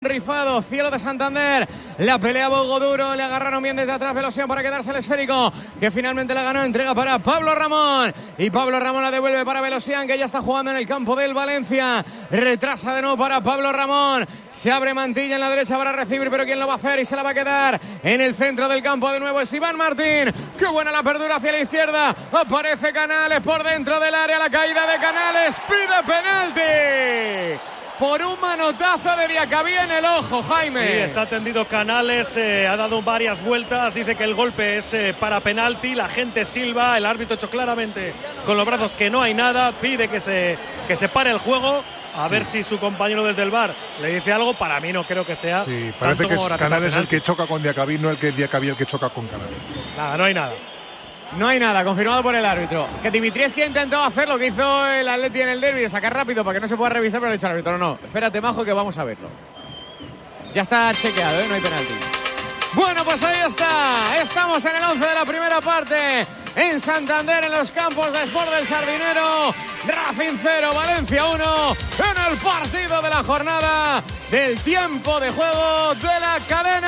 Rifado, Cielo de Santander, la pelea Bogo Duro, le agarraron bien desde atrás Velosian para quedarse el esférico, que finalmente la ganó, entrega para Pablo Ramón, y Pablo Ramón la devuelve para Velosian, que ya está jugando en el campo del Valencia, retrasa de nuevo para Pablo Ramón, se abre Mantilla en la derecha para recibir, pero ¿quién lo va a hacer? Y se la va a quedar en el centro del campo de nuevo, es Iván Martín, qué buena la apertura hacia la izquierda, aparece Canales por dentro del área, la caída de Canales, pide penalti por un manotazo de Diacabí en el ojo, Jaime. Sí, está tendido Canales, ha dado varias vueltas, dice que el golpe es para penalti, la gente silba, el árbitro ha hecho claramente con los brazos que no hay nada, pide que se pare el juego, a ver si su compañero desde el VAR le dice algo, para mí no creo que sea. Sí, parece que es Canales el que choca con Diacabí, no el que Diacabí el que choca con Canales. Nada, no hay nada. No hay nada, confirmado por el árbitro. Que Dimitrievski ha intentado hacer lo que hizo el Atleti en el derbi, de sacar rápido para que no se pueda revisar, pero le ha dicho al árbitro, no, espérate, majo, que vamos a verlo. Ya está chequeado, no hay penalti. Bueno, pues ahí está. Estamos en el 11 de la primera parte. En Santander, en los campos de Sport del Sardinero. Racing 0, Valencia 1. En el partido de la jornada del tiempo de juego de la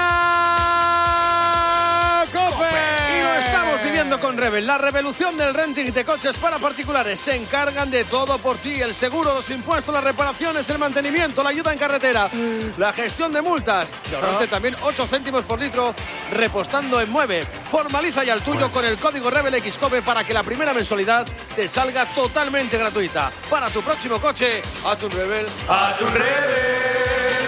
cadena COPE. Y lo estamos viviendo con Rebel. La revolución del renting de coches para particulares. Se encargan de todo por ti. El seguro, los impuestos, las reparaciones, el mantenimiento, la ayuda en carretera, la gestión de multas. Y ahorrarte también 8 céntimos por litro repostando en Mueve. Formaliza ya el tuyo con el código Rebel XCOPE para que la primera mensualidad te salga totalmente gratuita. Para tu próximo coche, haz un Rebel. ¡Haz un Rebel!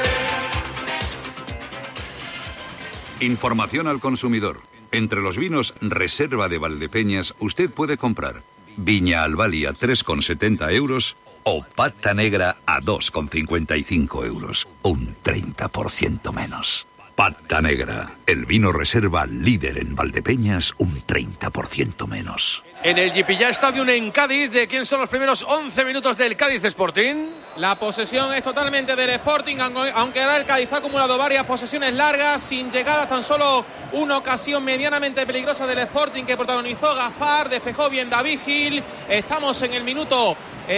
Información al consumidor. Entre los vinos Reserva de Valdepeñas usted puede comprar Viña Albali a 3,70 euros o Pata Negra a 2,55 euros. Un 30% menos. Pata Negra, el vino Reserva líder en Valdepeñas, un 30% menos. En el Jipilla Stadium en Cádiz, ¿de quién son los primeros 11 minutos del Cádiz Sporting? La posesión es totalmente del Sporting, aunque ahora el Cádiz ha acumulado varias posesiones largas, sin llegadas, tan solo una ocasión medianamente peligrosa del Sporting que protagonizó Gaspar, despejó bien David Gil. Estamos en el minuto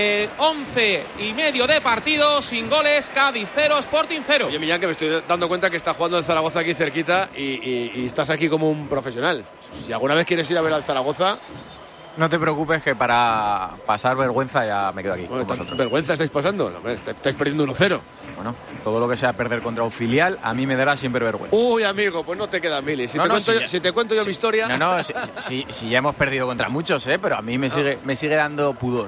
11 y medio de partido, sin goles, Cádiz 0, Sporting 0. Oye, Millán, que me estoy dando cuenta que está jugando el Zaragoza aquí cerquita y estás aquí como un profesional. Si alguna vez quieres ir a ver al Zaragoza... No te preocupes, que para pasar vergüenza ya me quedo aquí. Bueno, ¿vergüenza estáis pasando? No, estáis perdiendo 1-0. Bueno, todo lo que sea perder contra un filial, a mí me dará siempre vergüenza. Uy, amigo, pues no te queda mili. Si te cuento yo mi historia... Si ya hemos perdido contra muchos, pero a mí me sigue dando pudor.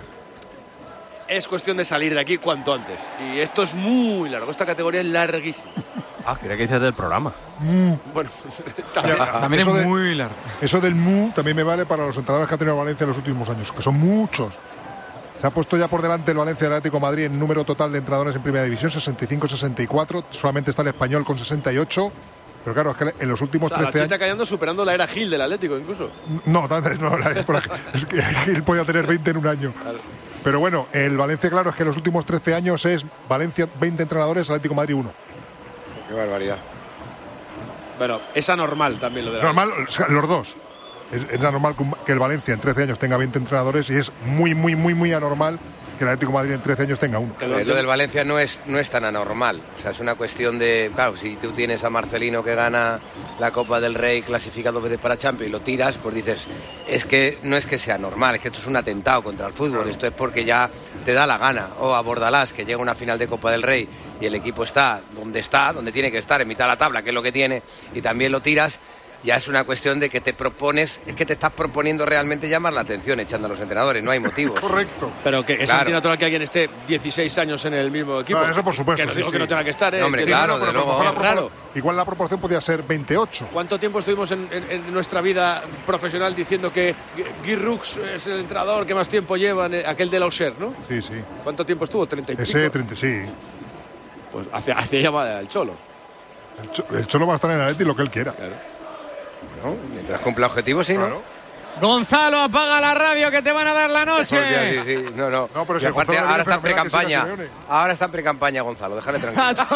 Es cuestión de salir de aquí cuanto antes. Y esto es muy largo, esta categoría es larguísima. Quería que dices del programa. Bueno, también es muy largo. Eso del también me vale para los entrenadores que ha tenido Valencia en los últimos años, que son muchos. Se ha puesto ya por delante el Valencia del Atlético de Madrid en número total de entrenadores en Primera División, 65-64. Solamente está el Español con 68. Pero claro, es que en los últimos 13 años... La está cayendo superando la era Gil del Atlético, incluso. No, es que Gil podía tener 20 en un año. Claro. Pero bueno, el Valencia, claro, es que en los últimos 13 años es Valencia 20 entrenadores, Atlético de Madrid 1. Qué barbaridad. Bueno, es anormal también lo de la... Normal, o sea, los dos. Es anormal que el Valencia en 13 años tenga 20 entrenadores y es muy anormal que el Atlético de Madrid en 13 años tenga uno. Lo del Valencia no es tan anormal. O sea, es una cuestión de... Claro, si tú tienes a Marcelino que gana la Copa del Rey, clasifica 2 veces para Champions y lo tiras, pues dices, es que no es que sea normal, es que esto es un atentado contra el fútbol. Claro. Esto es porque ya te da la gana. O a Bordalás, que llega a una final de Copa del Rey y el equipo está, donde tiene que estar, en mitad de la tabla, que es lo que tiene, y también lo tiras. Ya es una cuestión de que te estás proponiendo realmente llamar la atención echando a los entrenadores, no hay motivos. Correcto. Pero que es antinatural que alguien esté 16 años en el mismo equipo. No, eso por supuesto. Que no digo que no tenga que estar, No, hombre, claro, de luego. Raro. Igual la proporción podía ser 28. ¿Cuánto tiempo estuvimos en nuestra vida profesional diciendo que Guy Rux es el entrenador que más tiempo lleva, aquel de Auxerre, ¿no? Sí. ¿Cuánto tiempo estuvo? 30 y pico. Ese 30, sí. Pues hacia llamada al Cholo. El Cholo va a estar en el Atleti lo que él quiera. Claro. ¿No? Mientras cumpla objetivos, sí, claro. ¿no? Gonzalo, apaga la radio que te van a dar la noche. Sí. No, pero si aparte, ahora está en pre-campaña. Ahora está en pre-campaña, Gonzalo, déjale tranquilo.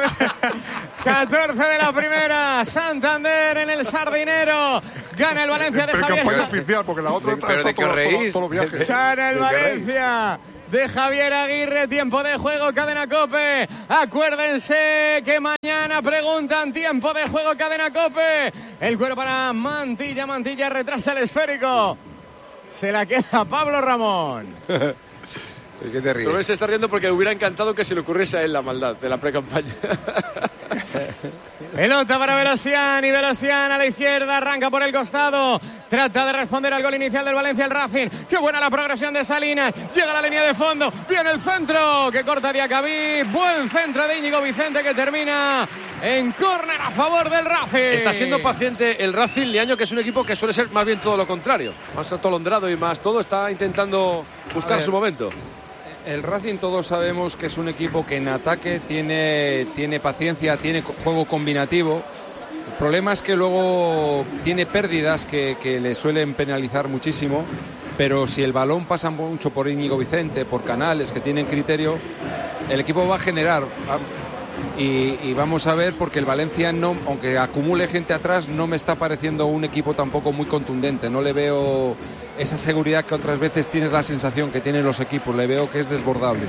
14 de la primera. Santander en el Sardinero. Gana el Valencia de Javier. Pre-campaña oficial, porque la otra pero de qué os reís. todos los viajes. Gana el Valencia de Javier Aguirre. Tiempo de juego, Cadena COPE. Acuérdense que mañana preguntan tiempo de juego, Cadena COPE. El cuero para Mantilla. Mantilla retrasa el esférico. Se la queda Pablo Ramón. ¿Qué te ríes? Rubén se está riendo porque le hubiera encantado que se le ocurriese a él la maldad de la pre-campaña. Pelota para Velosian y Velosian a la izquierda, arranca por el costado, trata de responder al gol inicial del Valencia, el Racing. Qué buena la progresión de Salinas, llega a la línea de fondo, viene el centro que corta Diacabí, buen centro de Íñigo Vicente que termina en córner a favor del Racing. Está siendo paciente el Racing Liaño, que es un equipo que suele ser más bien todo lo contrario, más atolondrado y más todo, está intentando buscar su momento. El Racing todos sabemos que es un equipo que en ataque tiene paciencia, tiene juego combinativo. El problema es que luego tiene pérdidas que le suelen penalizar muchísimo, pero si el balón pasa mucho por Íñigo Vicente, por Canales, que tienen criterio, el equipo va a generar. Y vamos a ver, porque el Valencia, no, aunque acumule gente atrás, no me está pareciendo un equipo tampoco muy contundente. No le veo esa seguridad que otras veces tienes la sensación que tienen los equipos. Le veo que es desbordable.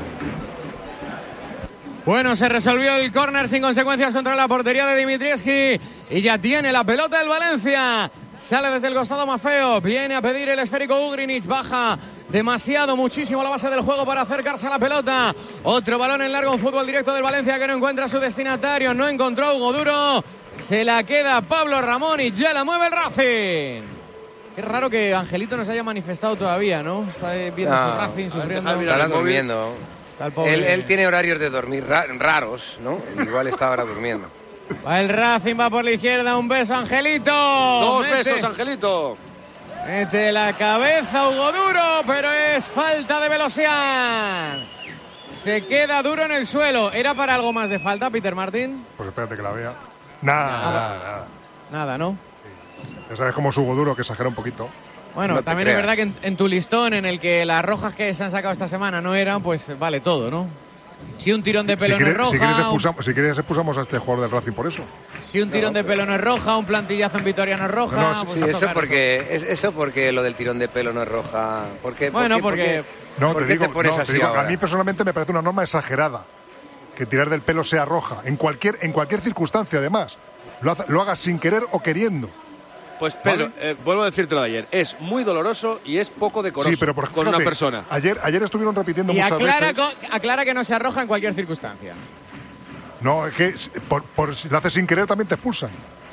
Bueno, se resolvió el córner sin consecuencias contra la portería de Dimitrievski y ya tiene la pelota el Valencia. Sale desde el costado Maffeo, viene a pedir el esférico Ugrinic, baja muchísimo la base del juego para acercarse a la pelota. Otro balón en largo, un fútbol directo del Valencia que no encuentra a su destinatario, no encontró a Hugo Duro, se la queda Pablo Ramón y ya la mueve el Racing. Qué raro que Angelito no se haya manifestado todavía, ¿no? Está viendo su Racing sufriendo. Estará durmiendo. Él tiene horarios de dormir raros, ¿no? Igual está ahora durmiendo. Va el Racing, va por la izquierda, un beso Angelito. Dos besos Angelito. Mete la cabeza Hugo Duro, pero es falta de Velosian. Se queda Duro en el suelo. ¿Era para algo más de falta, Peter Martín? Pues espérate que la vea. Nada. Nada, ¿no? Sí. Ya sabes cómo es Hugo Duro, que exagera un poquito. Bueno, no también es verdad que en tu listón, en el que las rojas que se han sacado esta semana no eran, pues vale todo, ¿no? Si un tirón de pelo no es roja... Si quieres expulsamos a este jugador del Racing por eso. Si un tirón de pelo no es roja, un plantillazo en Vitoria no es roja... Sí, eso porque lo del tirón de pelo no es roja. ¿Por qué te pones así ahora? A mí personalmente me parece una norma exagerada que tirar del pelo sea roja. En cualquier circunstancia, además. Lo hagas sin querer o queriendo. Pues Pedro, ¿vale? Vuelvo a decírtelo de ayer, es muy doloroso y es poco decoroso con una persona. Ayer estuvieron repitiendo muchas veces. Aclara que no se arroja en cualquier circunstancia. No, es que por si lo haces sin querer también te expulsan.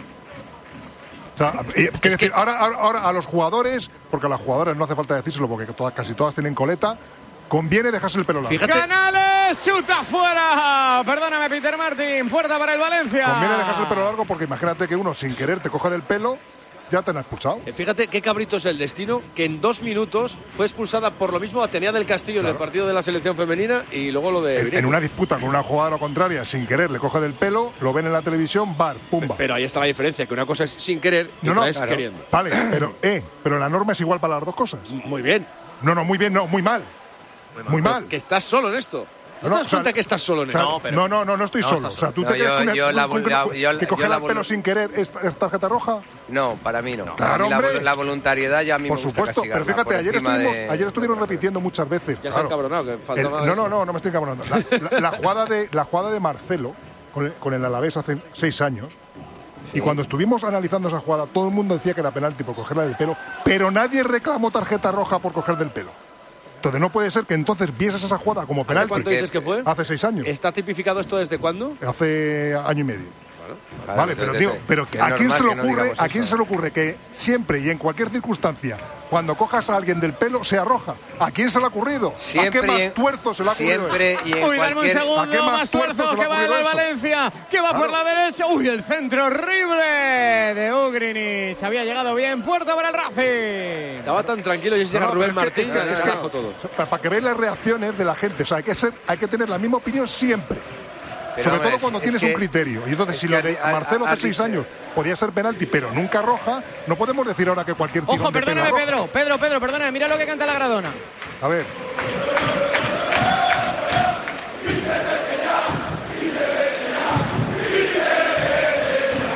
O sea, decir, ahora a los jugadores, porque a las jugadoras no hace falta decírselo porque casi todas tienen coleta, conviene dejarse el pelo largo. Fíjate. Canales, chuta fuera. Perdóname, Peter Martín, puerta para el Valencia. Conviene dejarse el pelo largo porque imagínate que uno sin querer te coge del pelo. Ya te han expulsado. Fíjate qué cabrito es el destino, que en 2 minutos fue expulsada por lo mismo Atenea del Castillo en el partido de la selección femenina y luego lo de... En una disputa con una jugadora contraria, sin querer, le coge del pelo, lo ven en la televisión, bar, pumba. Pero ahí está la diferencia, que una cosa es sin querer y otra es queriendo. Vale, pero la norma es igual para las dos cosas. Muy bien. No, muy bien, no, muy mal. Muy mal. Que estás solo en esto. ¿No te das cuenta que estás solo en esto? No estoy solo. O sea, ¿tú te crees que coger el pelo sin querer es tarjeta roja? No, para mí no. Claro, la voluntariedad ya a mí por me gusta supuesto, pero fíjate, ayer estuvieron repitiendo muchas veces. Ya se han cabronado, que faltaba no me estoy cabronando. La jugada de Marcelo con el Alavés hace 6 años. Sí. Y cuando estuvimos analizando esa jugada, todo el mundo decía que era penalti por cogerla del pelo, pero nadie reclamó tarjeta roja por coger del pelo. Entonces no puede ser que entonces vieses esa jugada como penalti. ¿Cuánto dices que fue? Hace 6 años. ¿Está tipificado esto desde cuándo? Hace año y medio. Vale, pero tío, ¿a quién se le ocurre que siempre y en cualquier circunstancia, cuando cojas a alguien del pelo, sea roja? ¿A quién se le ha ocurrido? Siempre, ¿a qué más tuerzo se le ha ocurrido? Siempre y en dame un segundo, ¿a qué más tuerzo que va en el Valencia? Que va por la derecha. Uy, el centro horrible de Ugrinic. Había llegado bien, puerta para el Racing. Estaba tan tranquilo y llega Rubén Martín. Es que todo. Para que veáis las reacciones de la gente. O sea, hay que tener la misma opinión siempre. Pero sobre todo cuando tienes un criterio. Y entonces, si lo de Marcelo hace 6 años podía ser penalti, pero nunca roja, no podemos decir ahora que cualquier tirón Ojo, perdóname, Pedro, perdóname. Mira lo que canta la Gradona. A ver.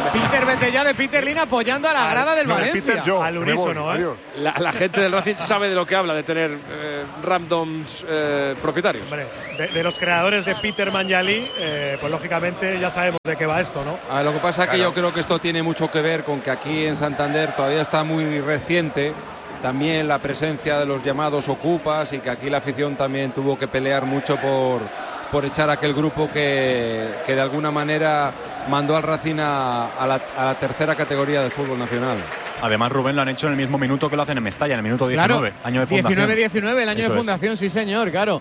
Peter, vete ya de Peter Lim apoyando a la grada del Valencia. Al unísono, La gente del Racing sabe de lo que habla, de tener randoms propietarios. Hombre, de los creadores de Peter Manjali, pues lógicamente ya sabemos de qué va esto, ¿no? Lo que pasa es que yo creo que esto tiene mucho que ver con que aquí en Santander todavía está muy reciente también la presencia de los llamados ocupas, y que aquí la afición también tuvo que pelear mucho por echar a aquel grupo que de alguna manera mandó al Racing a la tercera categoría del fútbol nacional. Además, Rubén, lo han hecho en el mismo minuto que lo hacen en Mestalla, en el minuto 19, claro, año de fundación. 19-19, el año Eso de fundación, sí señor, claro.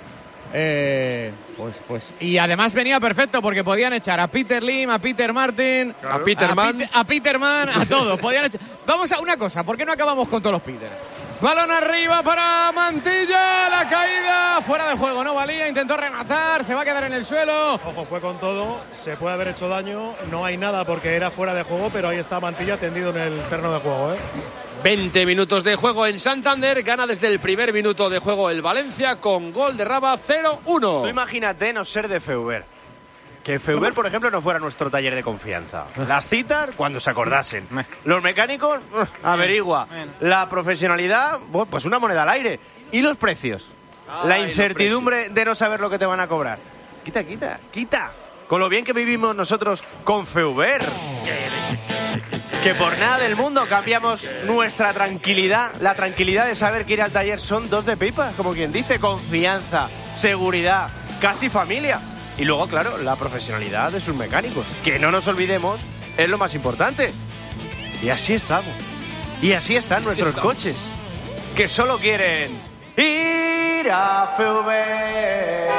Y además venía perfecto porque podían echar a Peter Lim, a Peter Martin, a Peterman, a Peterman, a todos. Podían echar. Vamos a una cosa, ¿por qué no acabamos con todos los Peters? Balón arriba para Mantilla, la caída, fuera de juego, no valía, intentó rematar, se va a quedar en el suelo. Ojo, fue con todo, se puede haber hecho daño, no hay nada porque era fuera de juego, pero ahí está Mantilla tendido en el terreno de juego, 20 minutos de juego en Santander, gana desde el primer minuto de juego el Valencia con gol de Raba 0-1. Tú imagínate no ser de Feuber. Que Feuber, por ejemplo, no fuera nuestro taller de confianza. Las citas, cuando se acordasen. Los mecánicos, averigua. La profesionalidad, bueno, pues una moneda al aire. ¿Y los precios? La incertidumbre de no saber lo que te van a cobrar. Quita. Con lo bien que vivimos nosotros con Feuber. Que por nada del mundo cambiamos nuestra tranquilidad. La tranquilidad de saber que ir al taller son dos de pipas, como quien dice. Confianza, seguridad, casi familia. Y luego, claro, la profesionalidad de sus mecánicos, que no nos olvidemos, es lo más importante. Y así estamos. Y así están nuestros coches, que solo quieren ir a Feuber.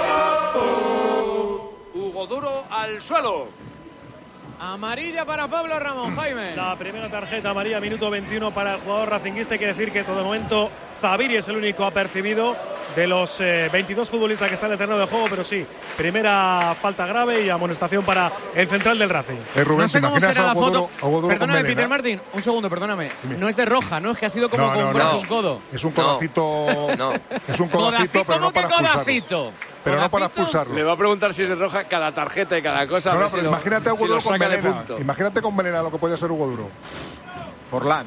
Hugo Duro al suelo. Amarilla para Pablo Ramón, Jaime. La primera tarjeta amarilla, minuto 21 para el jugador racinguista. Hay que decir que todo el momento Zaviri es el único apercibido de los 22 futbolistas que están en el terreno de juego, pero sí, primera falta grave y amonestación para el central del Racing. Rubén, no sé cómo será la foto. Perdóname, Perdóname, Peter Martin, un segundo, perdóname. Dime. No es de roja, ¿no? Es que ha sido como con un codo. Es un codacito. No. Es un codacito, pero no para expulsarlo. Pero no para expulsarlo. Le va a preguntar si es de roja cada tarjeta y cada cosa. No, pero imagínate a Hugo Duro con melena. Imagínate con melena lo que podía ser Hugo Duro. Forlán.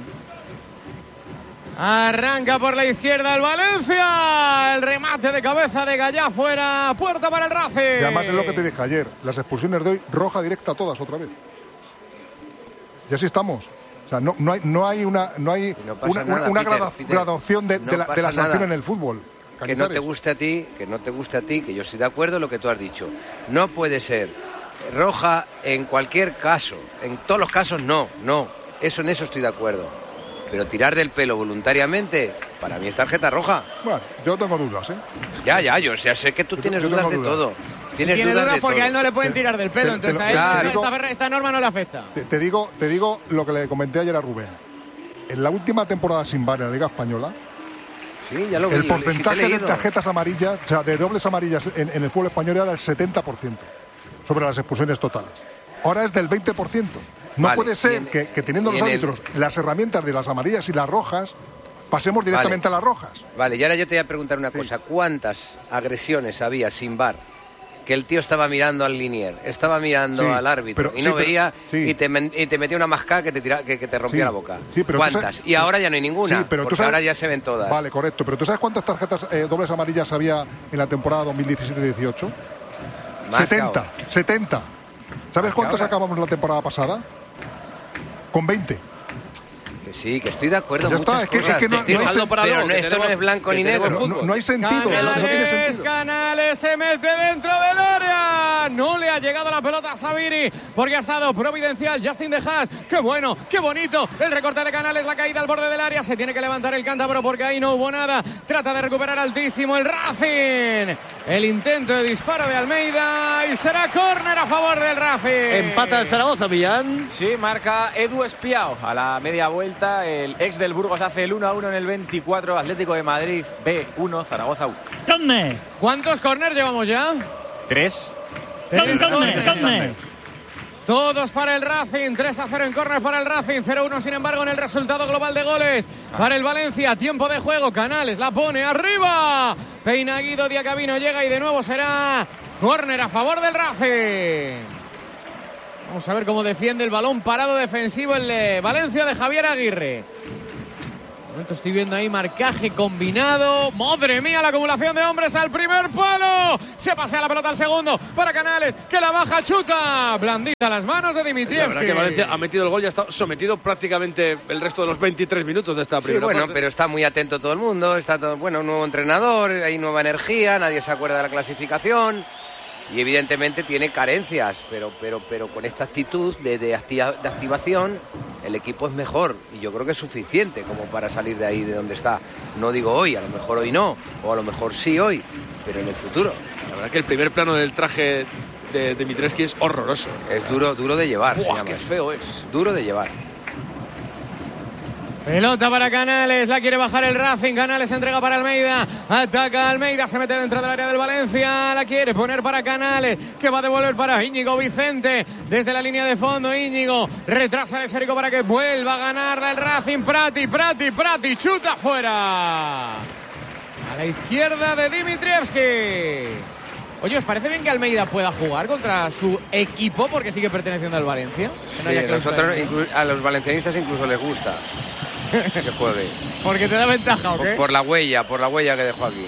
Arranca por la izquierda el Valencia. El remate de cabeza de Gallá fuera. Puerta para el Racing. Y además es lo que te dije ayer. Las expulsiones de hoy, roja directa todas otra vez. Y así estamos. O sea, no hay una graduación de la sanción en el fútbol. Que no te guste a ti, que yo estoy de acuerdo en lo que tú has dicho. No puede ser roja en cualquier caso. En todos los casos no. En eso estoy de acuerdo. Pero tirar del pelo voluntariamente, para mí es tarjeta roja. Bueno, yo tengo dudas, yo sé que tú tienes dudas de todo. Tiene dudas porque a él no le pueden tirar del pelo, entonces a él esta norma no le afecta. Te digo lo que le comenté ayer a Rubén. En la última temporada sin VAR en la Liga Española, sí, ya lo vi, el porcentaje de tarjetas amarillas, o sea, de dobles amarillas en el fútbol español era del 70% sobre las expulsiones totales. Ahora es del 20%. No puede ser que teniendo los árbitros las herramientas de las amarillas y las rojas, pasemos directamente a las rojas. Vale, y ahora yo te voy a preguntar una cosa. ¿Cuántas agresiones había sin VAR? Que el tío estaba mirando al linier, estaba mirando al árbitro y no veía y te metía una mascada que te rompía la boca. ¿Cuántas? Y ahora ya no hay ninguna, porque ahora ya se ven todas. Vale, correcto. Pero ¿tú sabes cuántas tarjetas dobles amarillas había en la temporada 2017-18? 70. ¿Sabes cuántas acabamos la temporada pasada? Con 20. Que sí, que estoy de acuerdo. Ya está, es que no hay esto no es blanco ni negro. No hay sentido. No tiene sentido. Canales se mete dentro del área. No le ha llegado la pelota a Zaviri porque ha estado providencial Justin De Haas. Qué bueno, qué bonito. El recorte de Canales, la caída al borde del área. Se tiene que levantar el cántabro porque ahí no hubo nada. Trata de recuperar altísimo el Racing. El intento de disparo de Almeida y será córner a favor del Racing. Empata el Zaragoza, Millán. Sí, marca Edu Espiao a la media vuelta. El ex del Burgos hace el 1-1 en el 24. Atlético de Madrid B1, Zaragoza 1. ¿Dónde? ¿Cuántos córner llevamos ya? 3. ¿Dónde? Todos para el Racing, 3-0 en córner para el Racing, 0-1 sin embargo en el resultado global de goles para el Valencia. Tiempo de juego, Canales la pone arriba, peina Guido, Diacabino llega y de nuevo será córner a favor del Racing. Vamos a ver cómo defiende el balón parado defensivo el Valencia de Javier Aguirre. De momento estoy viendo ahí marcaje combinado. ¡Madre mía! La acumulación de hombres al primer palo. Se pasea la pelota al segundo para Canales, que la baja, chuta. Blandita las manos de Dimitrievski. La verdad que Valencia ha metido el gol y ha estado sometido prácticamente el resto de los 23 minutos de esta primera parte. Pero está muy atento todo el mundo. Está todo, un nuevo entrenador, hay nueva energía, nadie se acuerda de la clasificación. Y evidentemente tiene carencias, pero con esta actitud de activación el equipo es mejor y yo creo que es suficiente como para salir de ahí, de donde está. No digo hoy, a lo mejor hoy no, o a lo mejor sí hoy, pero en el futuro. La verdad que el primer plano del traje de Dimitrievski es horroroso. Es duro de llevar. ¡Buah, qué feo es! Duro de llevar. Pelota para Canales, la quiere bajar el Racing. Canales entrega para Almeida, ataca Almeida, se mete dentro del área del Valencia, la quiere poner para Canales, que va a devolver para Íñigo Vicente desde la línea de fondo. Íñigo retrasa el esférico para que vuelva a ganarla el Racing. Prati, chuta fuera a la izquierda de Dimitrievski. Oye, ¿os parece bien que Almeida pueda jugar contra su equipo porque sigue perteneciendo al Valencia? Sí, a los valencianistas incluso les gusta que juegue. ¿Porque te da ventaja o qué? Por la huella que dejó aquí.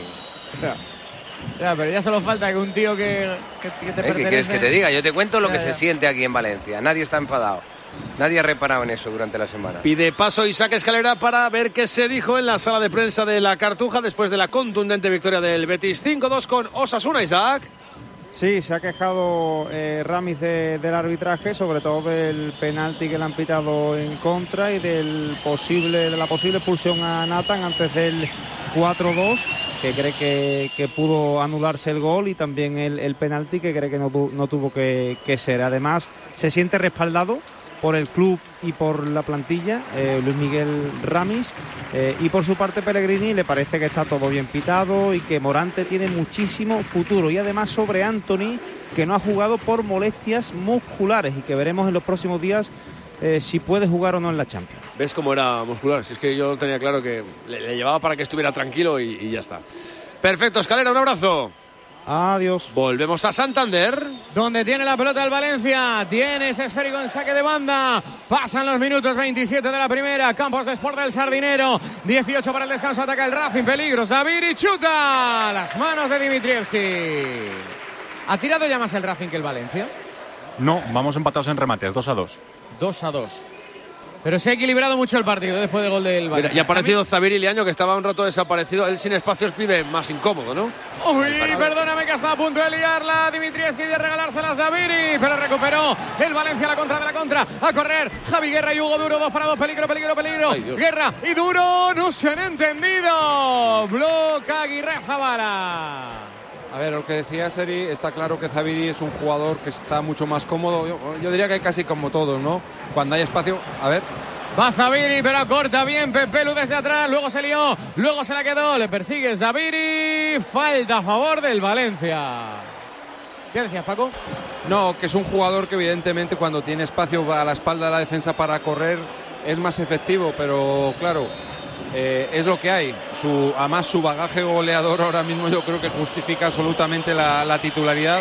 Ya, pero ya solo falta que un tío que te pertenece... ¿Qué quieres que te diga? Yo te cuento lo que se siente aquí en Valencia. Nadie está enfadado. Nadie ha reparado en eso durante la semana. Pide paso Isaac Escalera para ver qué se dijo en la sala de prensa de la Cartuja después de la contundente victoria del Betis 5-2 con Osasuna. Isaac. Sí, se ha quejado Ramis del arbitraje, sobre todo del penalti que le han pitado en contra y de la posible expulsión a Nathan antes del 4-2, que cree que pudo anularse el gol, y también el penalti que cree que no tuvo que ser. Además, se siente respaldado por el club y por la plantilla, Luis Miguel Ramis, y por su parte Pellegrini le parece que está todo bien pitado y que Morante tiene muchísimo futuro, y además sobre Antony, que no ha jugado por molestias musculares y que veremos en los próximos días si puede jugar o no en la Champions. ¿Ves cómo era muscular? Si es que yo tenía claro que le llevaba para que estuviera tranquilo y ya está. Perfecto, Escalera, un abrazo. Adiós. Volvemos a Santander, donde tiene la pelota el Valencia. Tiene ese esférico en saque de banda. Pasan los minutos 27 de la primera. Campos de Sport del Sardinero. 18 para el descanso. Ataca el Racing. Peligros. Zaviri chuta. Las manos de Dimitrievski. ¿Ha tirado ya más el Racing que el Valencia? No, vamos empatados en remates. 2-2. 2-2. Pero se ha equilibrado mucho el partido después del gol del Valencia. Mira, y ha aparecido Zaviri Liaño, que estaba un rato desaparecido. Él sin espacios vive más incómodo, ¿no? Uy, perdóname, que está a punto de liarla Dimitrievski y de regalársela a Zaviri, pero recuperó el Valencia, la contra de la contra. A correr Javi Guerra y Hugo Duro, 2 para 2. Peligro. Ay, Guerra y Duro no se han entendido. Bloca Aguirre Zabala. A ver, lo que decía Seri, está claro que Zaviri es un jugador que está mucho más cómodo. Yo diría que casi como todos, ¿no? Cuando hay espacio, a ver. Va Zaviri, pero corta bien Pepelu desde atrás. Luego se lió, luego se la quedó. Le persigue Zaviri. Falta a favor del Valencia. ¿Qué decías, Paco? No, que es un jugador que evidentemente cuando tiene espacio a la espalda de la defensa para correr es más efectivo, pero claro, es lo que hay. Además su bagaje goleador ahora mismo yo creo que justifica absolutamente la titularidad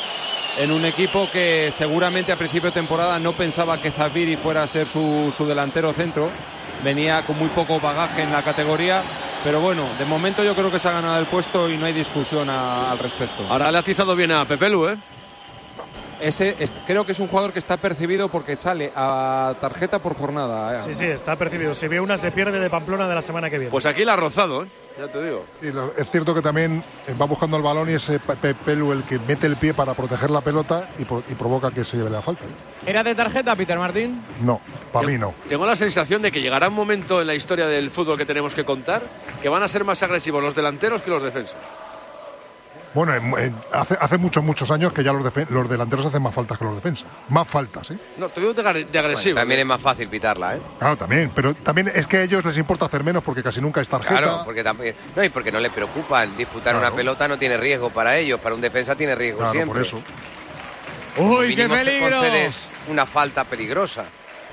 en un equipo que seguramente a principio de temporada no pensaba que Zaviri fuera a ser su delantero centro. Venía con muy poco bagaje en la categoría, pero bueno, de momento yo creo que se ha ganado el puesto y no hay discusión al respecto. Ahora le ha atizado bien a Pepelu, ¿eh? Creo que es un jugador que está percibido porque sale a tarjeta por jornada. Sí, está percibido. Si ve una, se pierde de Pamplona de la semana que viene. Pues aquí la ha rozado, ¿eh? Ya te digo. Sí, es cierto que también va buscando el balón y es Pepelu el que mete el pie para proteger la pelota y provoca que se lleve la falta. ¿Era de tarjeta, Peter Martín? No, para mí no. Tengo la sensación de que llegará un momento en la historia del fútbol que tenemos que contar que van a ser más agresivos los delanteros que los defensas. Bueno, hace muchos años que ya los delanteros hacen más faltas que los defensas. Más faltas, ¿eh? No, te digo de agresivo. Bueno, también es más fácil pitarla, ¿eh? Claro, también. Pero también es que a ellos les importa hacer menos porque casi nunca es tarjeta. Claro, porque también, y porque no les preocupan. Disputar una pelota no tiene riesgo para ellos. Para un defensa tiene riesgo siempre. Por eso. ¡Uy, qué peligro! Concedes una falta peligrosa.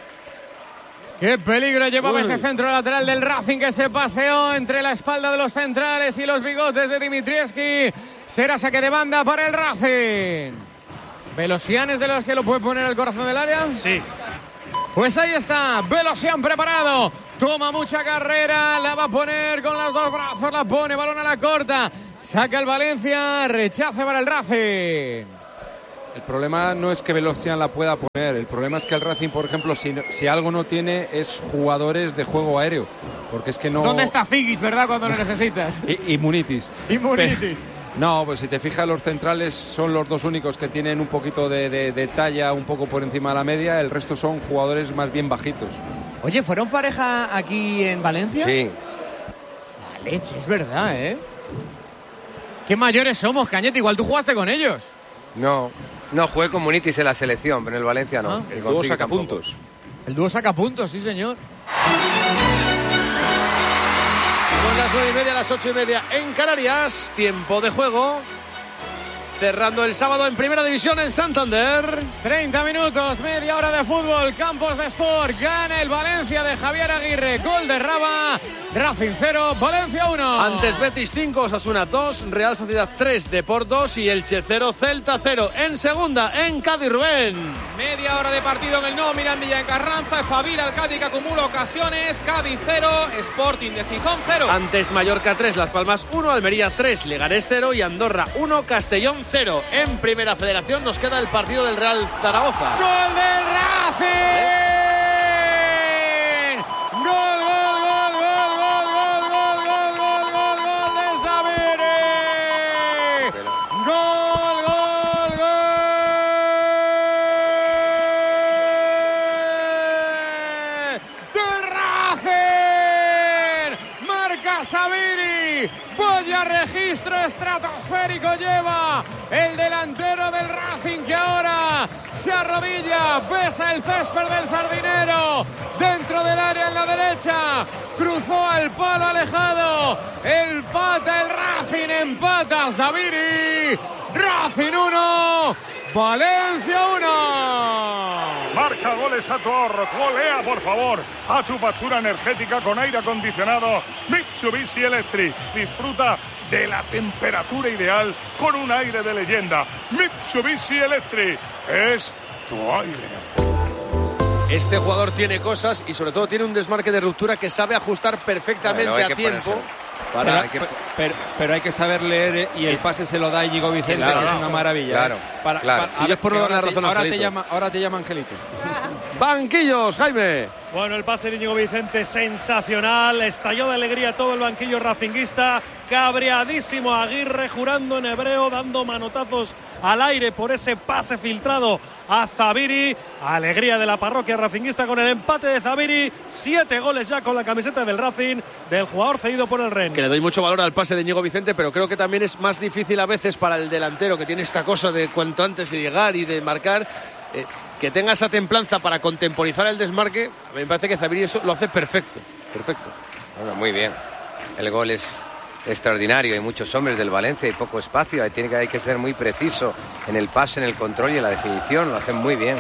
¡Qué peligro llevaba ese centro lateral del Racing, que se paseó entre la espalda de los centrales y los bigotes de Dimitrievski! Será saque de banda para el Racing. ¿Velosian es de los que lo puede poner al corazón del área? Sí. Pues ahí está, Velosian preparado. Toma mucha carrera, la va a poner con los dos brazos, la pone, balón a la corta. Saca el Valencia, rechace para el Racing. El problema no es que Velosian la pueda poner, el problema es que el Racing, por ejemplo, si algo no tiene es jugadores de juego aéreo, porque es que no... ¿Dónde está Zigis, verdad, cuando lo necesitas? y Munitis. No, pues si te fijas, los centrales son los dos únicos que tienen un poquito de talla, un poco por encima de la media, el resto son jugadores más bien bajitos. Oye, ¿fueron pareja aquí en Valencia? Sí. La leche, es verdad, ¿eh? Qué mayores somos, Cañete, igual tú jugaste con ellos. No jugué con Munitis en la selección, pero en el Valencia no. El dúo sacapuntos. El dúo sacapuntos, sí, señor. Son las 9:30, las 8:30 en Canarias. Tiempo de juego. Cerrando el sábado en Primera División en Santander. 30 minutos, media hora de fútbol. Campos de Sport. Gana el Valencia de Javier Aguirre. Gol de Raba. Racing 0, Valencia 1. Antes Betis 5, Osasuna 2, Real Sociedad 3, Depor 2 y Elche 0, Celta 0. En segunda, en Cádiz, Rubén. Media hora de partido en el nuevo Mirandilla de Carranza. Espabila el Cádiz que acumula ocasiones. Cádiz 0, Sporting de Gijón 0. Antes Mallorca 3, Las Palmas 1, Almería 3, Leganés 0 y Andorra 1, Castellón 0. En Primera Federación nos queda el partido del Real Zaragoza. ¡Gol del Racing! ¡Gol! Vaya registro estratosférico lleva el delantero del Racing, que ahora se arrodilla, besa el césped del Sardinero dentro del área en la derecha, cruzó al palo alejado, empata el Racing, empata Zaviri. Racing 1, Valencia 1. Marca goles a tu ahorro, golea por favor a tu factura energética con aire acondicionado Mitsubishi Electric. Disfruta de la temperatura ideal con un aire de leyenda. Mitsubishi Electric es tu aire. Este jugador tiene cosas y sobre todo tiene un desmarque de ruptura que sabe ajustar perfectamente a tiempo. Pero hay que saber leer y el pase se lo da Íñigo Vicente, que es una maravilla. Claro. Si es por no darle la razón a Angelito. Ahora te llama Angelito. Banquillos, Jaime. Bueno, el pase de Íñigo Vicente sensacional. Estalló de alegría todo el banquillo racinguista. Cabreadísimo Aguirre, jurando en hebreo, dando manotazos al aire por ese pase filtrado a Zaviri. Alegría de la parroquia racinguista con el empate de Zaviri. 7 goles ya con la camiseta del Racing, del jugador cedido por el Rennes. Que le doy mucho valor al pase de Íñigo Vicente, pero creo que también es más difícil a veces para el delantero, que tiene esta cosa de cuanto antes llegar y de marcar, que tenga esa templanza para contemporizar el desmarque. A mí me parece que Zaviri eso lo hace perfecto. Bueno, muy bien. El gol es extraordinario. Hay muchos hombres del Valencia y poco espacio. Hay que ser muy preciso en el pase, en el control y en la definición. Lo hacen muy bien.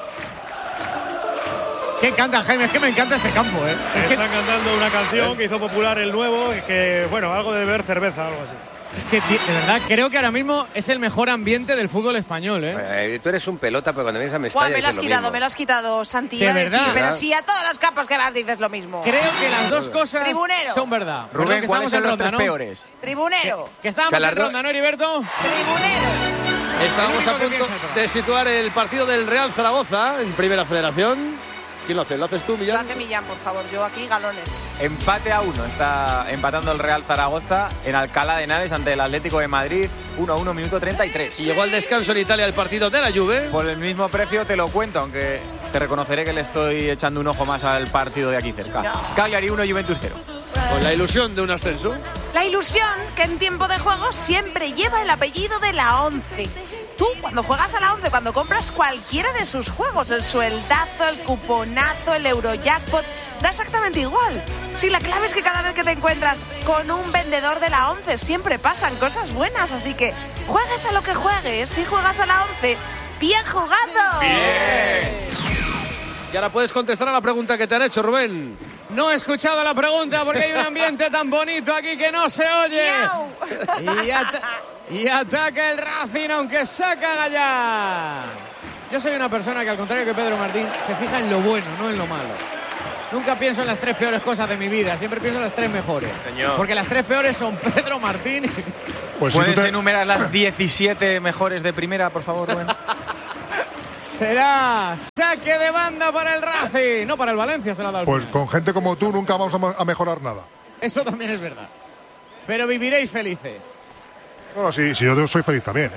Que encanta, Jaime, es que me encanta este campo, ¿eh? Están cantando una canción que hizo popular el nuevo, que bueno, algo de beber cerveza, algo así. Es que, de verdad, creo que ahora mismo es el mejor ambiente del fútbol español, ¿eh? Tú eres un pelota, pero cuando vienes a Mestalla me lo has quitado, Santi. ¿De verdad? Pero si a todos los campos que vas dices lo mismo. Creo que las dos cosas son verdad. Rubén, ¿cuáles son los tres peores? Tribunero. Que estábamos en ronda, ¿no, Heriberto? Tribunero. Estábamos a punto de situar el partido del Real Zaragoza en Primera Federación. ¿Quién lo hace? ¿Lo haces tú, Millán? Lo hace Millán, por favor. Yo aquí, galones. Empate a 1. Está empatando el Real Zaragoza en Alcalá de Henares ante el Atlético de Madrid. 1-1, minuto 33. Y llegó al descanso en Italia el partido de la Juve. Por el mismo precio te lo cuento, aunque te reconoceré que le estoy echando un ojo más al partido de aquí cerca. No. Cagliari 1, Juventus 0. Con la ilusión de un ascenso. La ilusión que en tiempo de juego siempre lleva el apellido de la 11. Tú, cuando juegas a la 11, cuando compras cualquiera de sus juegos, el sueldazo, el cuponazo, el Eurojackpot, da exactamente igual. Sí, la clave es que cada vez que te encuentras con un vendedor de la 11 siempre pasan cosas buenas, así que juegues a lo que juegues, si juegas a la 11, ¡bien jugado! ¡Bien! Y ahora puedes contestar a la pregunta que te han hecho, Rubén. No he escuchado la pregunta porque hay un ambiente tan bonito aquí que no se oye. Y ataca el Racing, aunque saca Gallá. Yo soy una persona que, al contrario que Pedro Martín, se fija en lo bueno, no en lo malo. Nunca pienso en las 3 peores cosas de mi vida, siempre pienso en las 3 mejores. Señor. Porque las 3 peores son Pedro Martín. Pues ¿puedes enumerar las 17 mejores de primera, por favor, Rubén? Será saque de banda para el Racing. No, para el Valencia se la ha dado. Pues con gente como tú nunca vamos a mejorar nada. Eso también es verdad. Pero viviréis felices. Bueno, sí, yo soy feliz también,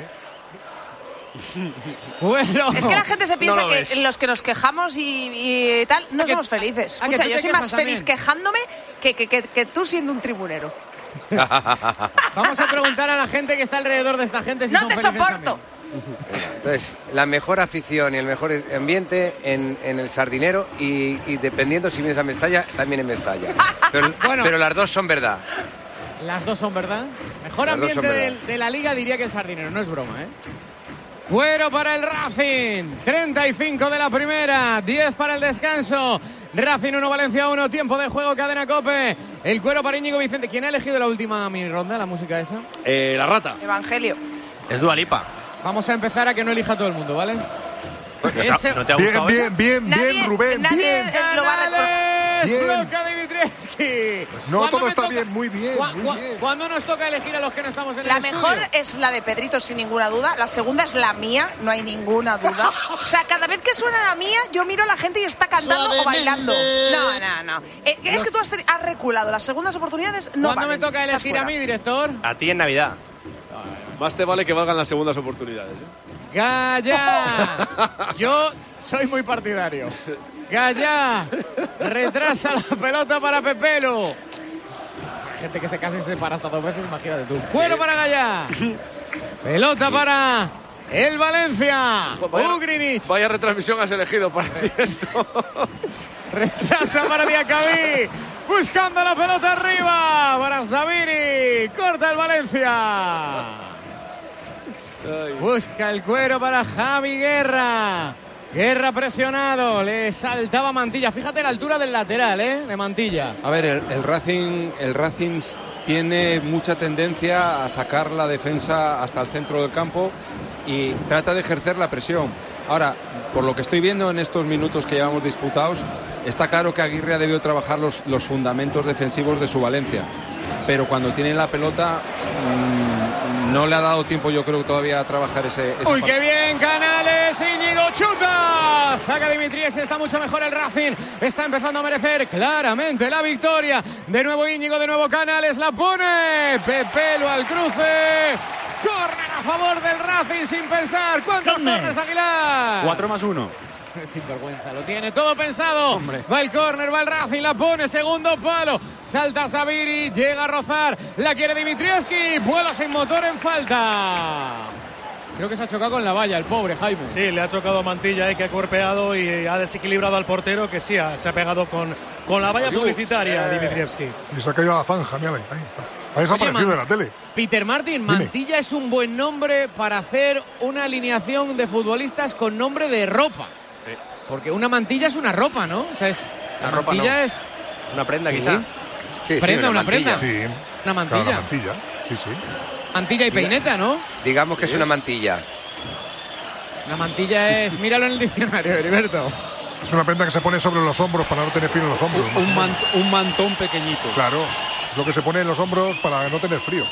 Bueno, es que la gente se piensa no que los que nos quejamos y tal no somos felices. Escucha, yo soy más feliz quejándome que tú siendo un tribunero. Vamos a preguntar a la gente que está alrededor de esta gente si no son te felices soporto. Entonces, la mejor afición y el mejor ambiente en el Sardinero y dependiendo si vienes a Mestalla, también en Mestalla. Pero las dos son verdad. Las dos son verdad. Mejor ambiente de la liga diría que el Sardinero, no es broma, Cuero para el Racing, 35 de la primera, 10 para el descanso. Racing 1, Valencia 1, tiempo de juego, cadena COPE. El cuero para Íñigo Vicente. ¿Quién ha elegido la última mini ronda, la música esa? La rata. Evangelio. Es Dua Lipa. Vamos a empezar a que no elija todo el mundo, ¿vale? ¿No te ha gustado? Bien, Rubén, nadie bien. lo va a recordar. Bloca Dimitrievski. No, todo está bien, muy bien. Cuando nos toca elegir a los que no estamos en la el mejor estudio? es la de Pedrito, sin ninguna duda. La segunda es la mía, no hay ninguna duda. O sea, cada vez que suena la mía, yo miro a la gente y está cantando o bailando. No. Es que tú has reculado. Las segundas oportunidades no ¿Cuándo me toca elegir a mí, director? A ti en Navidad. Más te vale que valgan las segundas oportunidades. Gallá. Yo soy muy partidario. Gallá. Retrasa la pelota para Pepelu. Hay gente que se casa y se para hasta 2 veces, imagínate tú. Cuero para Gallá. Pelota para el Valencia. Ugrinic. Vaya retransmisión has elegido para esto. Retrasa para Diacabí. Buscando la pelota arriba para Sabiri. Corta el Valencia. Busca el cuero para Javi Guerra. Guerra presionado, le saltaba Mantilla. Fíjate la altura del lateral, de Mantilla. A ver, el Racing tiene mucha tendencia a sacar la defensa hasta el centro del campo y trata de ejercer la presión. Ahora, por lo que estoy viendo en estos minutos que llevamos disputados, está claro que Aguirre ha debido trabajar los fundamentos defensivos de su Valencia. Pero cuando tiene la pelota, no le ha dado tiempo, yo creo, todavía a trabajar ese ¡Uy, qué bien, Canales! ¡Íñigo chuta! Saca Dimitrievski, está mucho mejor el Racing. Está empezando a merecer claramente la victoria. De nuevo Íñigo, de nuevo Canales, la pone. Pepelu al cruce. Córner a favor del Racing sin pensar. ¿Cuántos córners, Aguilar? 4+1. Sin vergüenza, lo tiene todo pensado. Hombre. Va el córner, va el Racing, la pone, segundo palo. Salta Sabiri, llega a rozar. La quiere Dimitrievski. Vuelo sin motor en falta. Creo que se ha chocado con la valla, el pobre Jaime. Sí, le ha chocado a Mantilla, que ha cuerpeado y ha desequilibrado al portero, que sí, se ha pegado con la valla publicitaria Dimitrievski. Y se ha caído a la zanja, mira, ahí está. Ha desaparecido de la tele. Peter Martin, Mantilla es un buen nombre para hacer una alineación de futbolistas con nombre de ropa. Porque una mantilla es una ropa, ¿no? O sea, la mantilla no. Es una prenda, quizá. Sí, prenda, una prenda. Sí. Una mantilla. Claro, una mantilla. Sí. Mantilla y peineta, ¿no? Digamos que es una mantilla. Una mantilla es, míralo en el diccionario, Heriberto. Es una prenda que se pone sobre los hombros para no tener frío en los hombros. Un mantón pequeñito. Claro, lo que se pone en los hombros para no tener frío.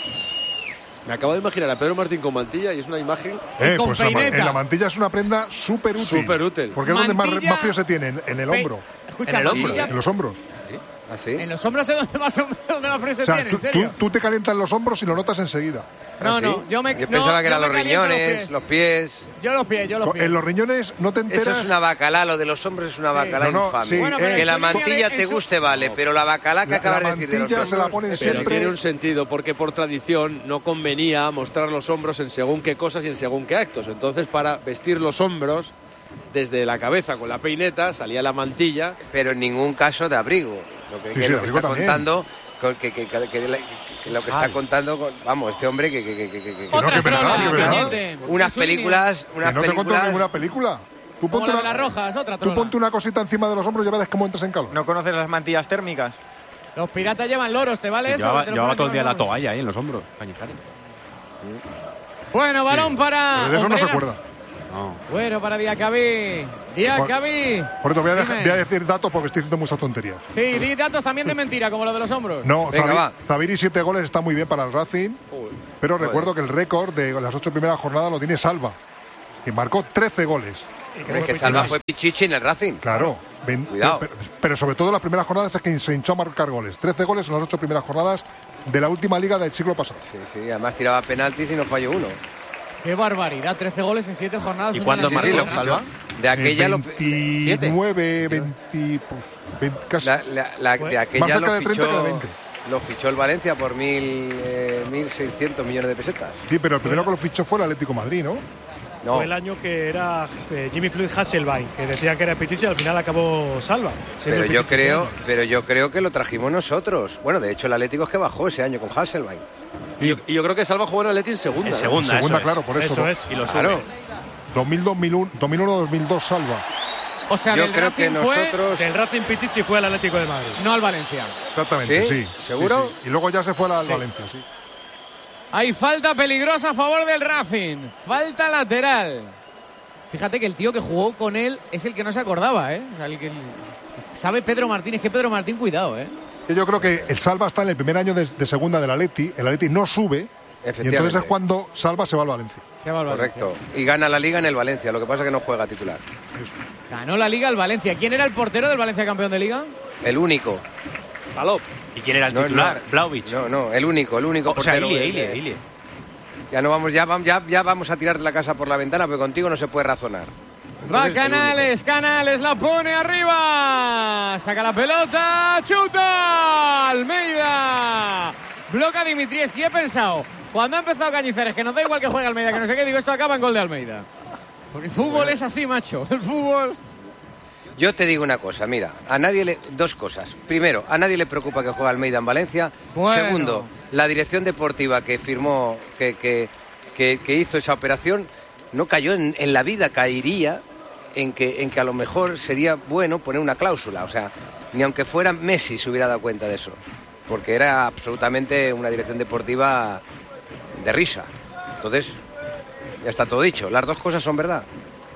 Me acabo de imaginar a Pedro Martín con mantilla y es una imagen con pues peineta. La mantilla es una prenda súper útil. Súper útil. Porque es donde más frío se tiene, en el hombro. Escucha, ¿En el hombro? En los hombros. ¿Ah, sí? En los hombros es donde más frío se tiene, ¿en serio? Tú te calientas los hombros y lo notas enseguida. No, ¿Sí? yo pensaba que eran los riñones, los pies. Yo los pies. En los riñones no te enteras. Eso es una bacalá, lo de los hombres es una bacalá infame. Sí, bueno, que la mantilla te guste, vale, pero la bacalá que acabas de decir de los hombros, se la ponen siempre. Tiene un sentido, porque por tradición no convenía mostrar los hombros en según qué cosas y en según qué actos. Entonces, para vestir los hombros desde la cabeza con la peineta salía la mantilla. Pero en ningún caso de abrigo. Lo que está contando, lo que está contando, vamos, este hombre que unas películas. Que no te contó ninguna película. Tú ponte la de las rojas, otra trola. Tú ponte una cosita encima de los hombros y ya verás cómo entras en calor. ¿No conoces las mantillas térmicas? Los piratas llevan loros, ¿te vale eso? Llevaba todo el día la toalla ahí en los hombros. Bueno, balón para... De eso no se acuerda. No. Bueno, para Diacabí. Diacabí. Por eso voy a decir datos porque estoy diciendo muchas tonterías. Sí, di datos también de mentira, como lo de los hombros. No, Zabiri 7 goles está muy bien para el Racing, pero recuerdo que el récord de las 8 primeras jornadas lo tiene Salva, que marcó 13 goles. Es que Salva fue Pichichi en el Racing. Claro. Cuidado. Pero sobre todo en las primeras jornadas es que se hinchó a marcar goles. 13 goles en las 8 primeras jornadas de la última liga del siglo pasado. Sí, además tiraba penaltis y no falló uno. Qué barbaridad, 13 goles en 7 jornadas. ¿Y cuándo marcó Salva? De aquella 29, 20, casi. De aquella lo fichó el Valencia por 1.600 millones de pesetas. Sí, pero el primero que lo fichó fue el Atlético de Madrid, ¿no? No. Fue el año que era Jimmy Floyd Hasselbaink, que decía que era Pichichi y al final acabó Salva. Pero yo creo que lo trajimos nosotros. Bueno, de hecho el Atlético es que bajó ese año con Hasselbaink. Y yo creo que Salva jugó en el Atleti en segunda. En segunda, claro, por eso. Eso es. Y lo claro. 2001-2002 Salva. O sea, yo creo que nosotros... Del Racing Pichichi fue al Atlético de Madrid. No al Valencia. Exactamente, sí. ¿Seguro? Sí. Y luego ya se fue al Valencia, sí. Hay falta peligrosa a favor del Racing. Falta lateral. Fíjate que el tío que jugó con él es el que no se acordaba, ¿eh? O sea, sabe Pedro Martín. Es que Pedro Martín, cuidado, ¿eh? Yo creo que el Salva está en el primer año de segunda del Atleti. El Atleti no sube. Y entonces es cuando Salva se va al Valencia. Correcto. Y gana la Liga en el Valencia. Lo que pasa es que no juega titular. Ganó la Liga el Valencia. ¿Quién era el portero del Valencia campeón de Liga? El único. Palop. ¿Y quién era el titular? Vlahovic. No, el único portero. O sea, Ilie. Ya vamos a tirar la casa por la ventana, pero contigo no se puede razonar. Va Canales, la pone arriba. Saca la pelota, chuta. Almeida. Bloca Dimitrievski. He pensado, cuando ha empezado Cañizares, que nos da igual que juegue Almeida, que no sé qué, digo, esto acaba en gol de Almeida. Porque el fútbol es así, macho. El fútbol... Yo te digo una cosa, mira, dos cosas. Primero, a nadie le preocupa que juegue Almeida en Valencia. Bueno. Segundo, la dirección deportiva que firmó, que hizo esa operación, no cayó en la vida, caería en que a lo mejor sería bueno poner una cláusula. O sea, ni aunque fuera Messi se hubiera dado cuenta de eso. Porque era absolutamente una dirección deportiva de risa. Entonces, ya está todo dicho. Las dos cosas son verdad.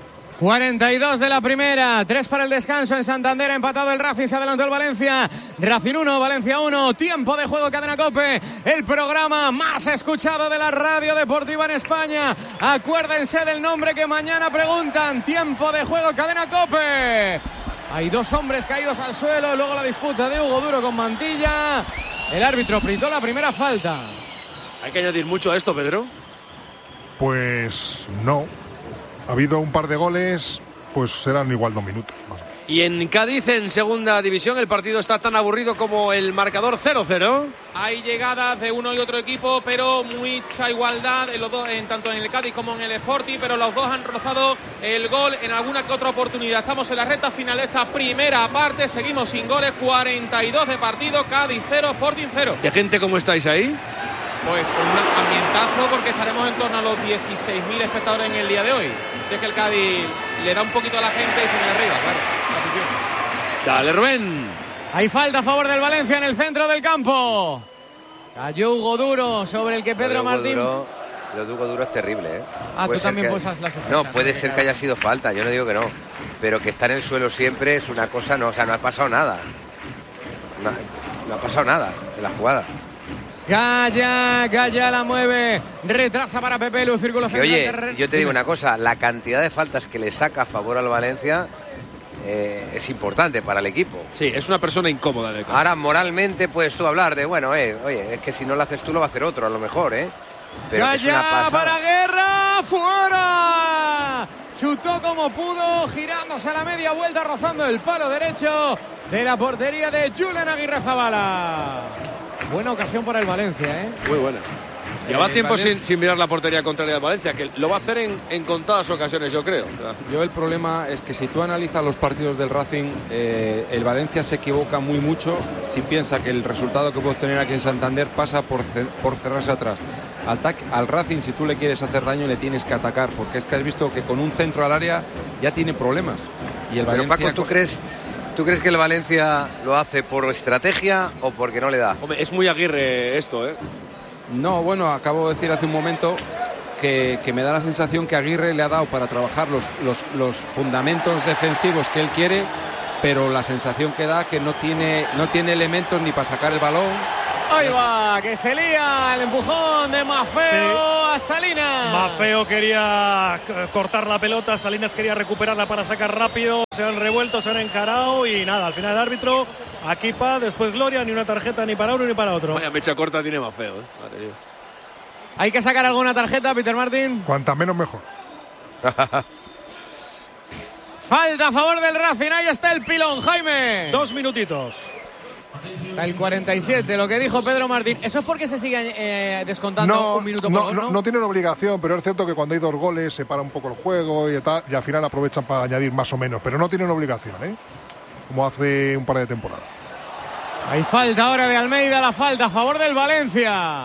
42 de la primera, 3 para el descanso en Santander, empatado el Racing, se adelantó el Valencia, Racing 1, Valencia 1, tiempo de juego, Cadena COPE, el programa más escuchado de la radio deportiva en España. Acuérdense del nombre que mañana preguntan, tiempo de juego, Cadena COPE. Hay 2 hombres caídos al suelo, luego la disputa de Hugo Duro con Mantilla, el árbitro pitó la primera falta. ¿Hay que añadir mucho a esto, Pedro? Pues no. Ha habido un par de goles, pues serán igual 2 minutos más. Y en Cádiz, en segunda división, el partido está tan aburrido como el marcador 0-0. Hay llegadas de uno y otro equipo, pero mucha igualdad en los dos, tanto en el Cádiz como en el Sporting, pero los dos han rozado el gol en alguna que otra oportunidad. Estamos en la recta final de esta primera parte, seguimos sin goles, 42 de partido, Cádiz 0, Sporting 0. ¿Qué gente cómo estáis ahí? Pues con un ambientazo, porque estaremos en torno a los 16.000 espectadores en el día de hoy. Si es que el Cádiz le da un poquito a la gente y se viene arriba, claro. Dale, Rubén. Hay falta a favor del Valencia en el centro del campo. Cayó Hugo Duro sobre el que Pedro Martín... Lo de Hugo Duro es terrible, ¿eh? Tú también posas la sorpresa. No, puede ser que haya sido falta, yo no digo que no. Pero que está en el suelo siempre es una cosa, no, o sea, no ha pasado nada. No ha pasado nada en la jugada. Gaya la mueve, retrasa para Pepe Lu, círculo central. Oye, yo te digo una cosa, la cantidad de faltas que le saca a favor al Valencia es importante para el equipo. Sí, es una persona incómoda. Ahora, moralmente puedes tú hablar de, bueno, oye, es que si no lo haces tú lo va a hacer otro, a lo mejor, Pero Gaya para Guerra, fuera. Chutó como pudo, girándose a la media vuelta, rozando el palo derecho de la portería de Julen Aguirrezabala. Buena ocasión para el Valencia, Muy buena. Lleva tiempo sin mirar la portería contraria al Valencia, que lo va a hacer en contadas ocasiones, yo creo. Yo el problema es que si tú analizas los partidos del Racing, el Valencia se equivoca muy mucho si piensa que el resultado que puede obtener aquí en Santander pasa por cerrarse atrás. Al Racing, si tú le quieres hacer daño, le tienes que atacar, porque es que has visto que con un centro al área ya tiene problemas. Y el Pero Valencia... Paco, ¿Tú crees que el Valencia lo hace por estrategia o porque no le da? Hombre, es muy Aguirre esto, No, bueno, acabo de decir hace un momento que me da la sensación que Aguirre le ha dado para trabajar los fundamentos defensivos que él quiere, pero la sensación que da que no tiene elementos ni para sacar el balón. Ahí va, que se lía el empujón de Maffeo a Salinas. Maffeo quería cortar la pelota, Salinas quería recuperarla para sacar rápido. Se han revuelto, se han encarado y nada, al final el árbitro, aquí después Gloria, ni una tarjeta ni para uno ni para otro. Vaya mecha corta tiene Maffeo, Madre. ¿Hay que sacar alguna tarjeta, Peter Martin? Cuanta menos mejor. Falta a favor del Racing, ahí está el pilón, Jaime. 2 minutitos. El 47, lo que dijo Pedro Martín. ¿Eso es porque se sigue descontando un minuto por gol? No tienen obligación, pero es cierto que cuando hay 2 goles se para un poco el juego y al final aprovechan para añadir más o menos. Pero no tienen obligación, como hace un par de temporadas. Hay falta ahora de Almeida, la falta a favor del Valencia.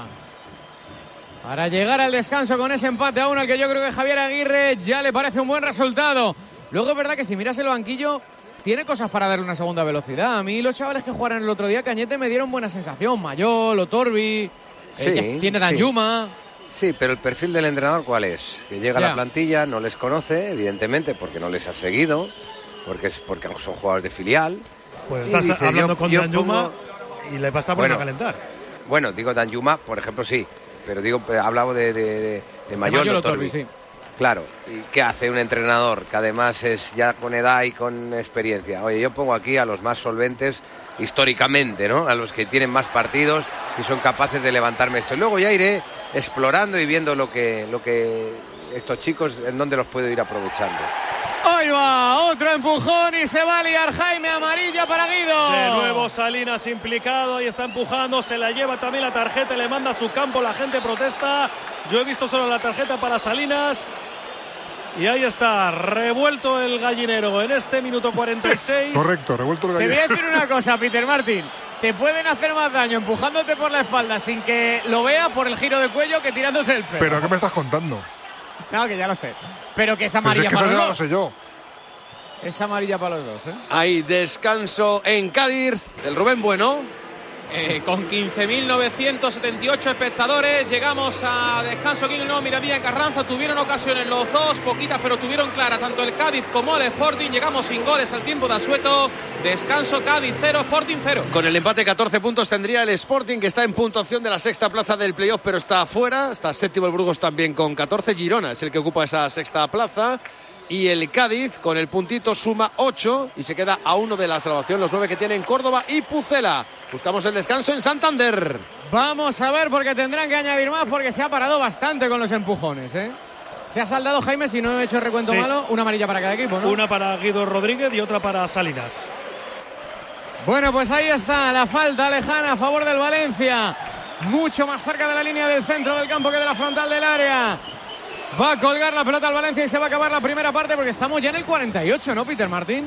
Para llegar al descanso con ese empate a 1, al que yo creo que Javier Aguirre ya le parece un buen resultado. Luego es verdad que si miras el banquillo, tiene cosas para darle una segunda velocidad. A mí los chavales que jugaron el otro día, Cañete, me dieron buena sensación. Mayol, Otorbi, tiene Danjuma. Sí, pero el perfil del entrenador, ¿cuál es? Que llega a la plantilla, no les conoce, evidentemente, porque no les ha seguido, porque son jugadores de filial. Pues estás hablando con Danjuma y le va a estar poniendo a calentar. Bueno, digo Danjuma, por ejemplo, sí. Pero hablaba de Mayol, Otorbi. Sí. Claro, ¿y qué hace un entrenador que además es ya con edad y con experiencia? Oye, yo pongo aquí a los más solventes históricamente, ¿no? A los que tienen más partidos y son capaces de levantarme esto. Y luego ya iré explorando y viendo lo que estos chicos, en dónde los puedo ir aprovechando. Ahí va, otro empujón y se va a liar Jaime, amarilla para Guido. De nuevo Salinas implicado y está empujando, se la lleva también la tarjeta, le manda a su campo, la gente protesta. Yo he visto solo la tarjeta para Salinas. Y ahí está, revuelto el gallinero en este minuto 46. Correcto, revuelto el gallinero. Te voy a decir una cosa, Peter Martin. Te pueden hacer más daño empujándote por la espalda sin que lo veas por el giro de cuello que tirándote el pelo. ¿Pero qué me estás contando? No, que ya lo sé. Pero que es amarilla pues es que para eso los ya dos. Lo sé yo. Es amarilla para los dos, Hay descanso en Cádiz del Rubén Bueno. Con 15.978 espectadores llegamos a descanso aquí en el nuevo Miradía en Carranza. Tuvieron ocasiones los dos, poquitas, pero tuvieron claras tanto el Cádiz como el Sporting. Llegamos sin goles al tiempo de asueto. Descanso, Cádiz 0, Sporting 0. Con el empate 14 puntos tendría el Sporting, que está en puntuación de la sexta plaza del playoff, pero está fuera. Está séptimo el Burgos también con 14. Girona es el que ocupa esa sexta plaza. Y el Cádiz, con el puntito, suma 8 y se queda a 1 de la salvación. Los 9 que tienen Córdoba y Pucela. Buscamos el descanso en Santander. Vamos a ver, porque tendrán que añadir más, porque se ha parado bastante con los empujones, Se ha saldado, Jaime, si no he hecho recuento malo, una amarilla para cada equipo, ¿no? Una para Guido Rodríguez y otra para Salinas. Bueno, pues ahí está la falta lejana a favor del Valencia. Mucho más cerca de la línea del centro del campo que de la frontal del área. Va a colgar la pelota al Valencia y se va a acabar la primera parte porque estamos ya en el 48, ¿no, Peter Martín?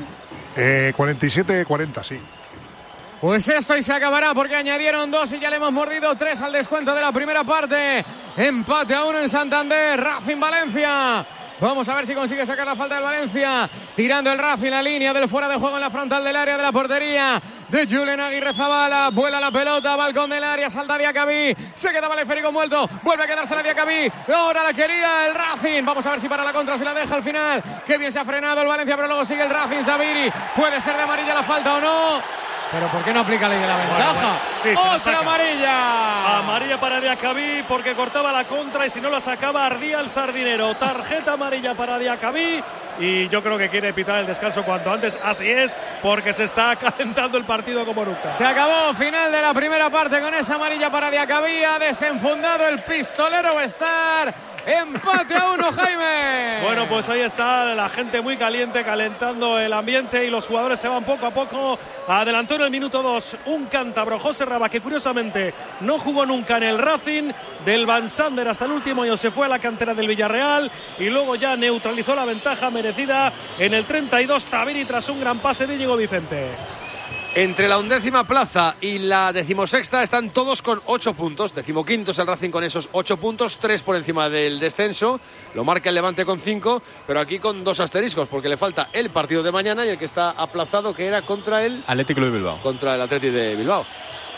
47-40, sí. Pues esto y se acabará porque añadieron 2 y ya le hemos mordido 3 al descuento de la primera parte. Empate a 1 en Santander, Racing Valencia. Vamos a ver si consigue sacar la falta del Valencia. Tirando el Racing, la línea del fuera de juego en la frontal del área de la portería de Julen Aguirrezabala. Vuela la pelota, balcón del área, salta Diacabí. Se quedaba el esférico envuelto. Vuelve a quedarse la Diacabí. Ahora la quería el Racing. Vamos a ver si para la contra se la deja al final. Qué bien se ha frenado el Valencia, pero luego sigue el Racing. Zaviri. Puede ser de amarilla la falta o no. Pero ¿por qué no aplica ley de la ventaja? Bueno. Sí, ¡otra amarilla! Amarilla para Diacabí porque cortaba la contra y si no la sacaba ardía el sardinero. Tarjeta amarilla para Diacabí y yo creo que quiere pitar el descanso cuanto antes. Así es, porque se está calentando el partido como nunca. Se acabó, final de la primera parte con esa amarilla para Diacabí. Ha desenfundado el pistolero Star. Empate a 1, Jaime. Bueno, pues ahí está la gente muy caliente, calentando el ambiente y los jugadores se van poco a poco. Adelantó en el minuto 2 un cántabro, José Raba, que curiosamente no jugó nunca en el Racing. Del Van Sander hasta el último año se fue a la cantera del Villarreal y luego ya neutralizó la ventaja merecida en el 32 Zaviri tras un gran pase de Íñigo Vicente. Entre la 11ª plaza y la 16ª están todos con 8 puntos. 15º es el Racing con esos 8 puntos, 3 por encima del descenso. Lo marca el Levante con 5, pero aquí con 2 asteriscos, porque le falta el partido de mañana y el que está aplazado, que era contra el Atlético de Bilbao. Contra el Atleti de Bilbao.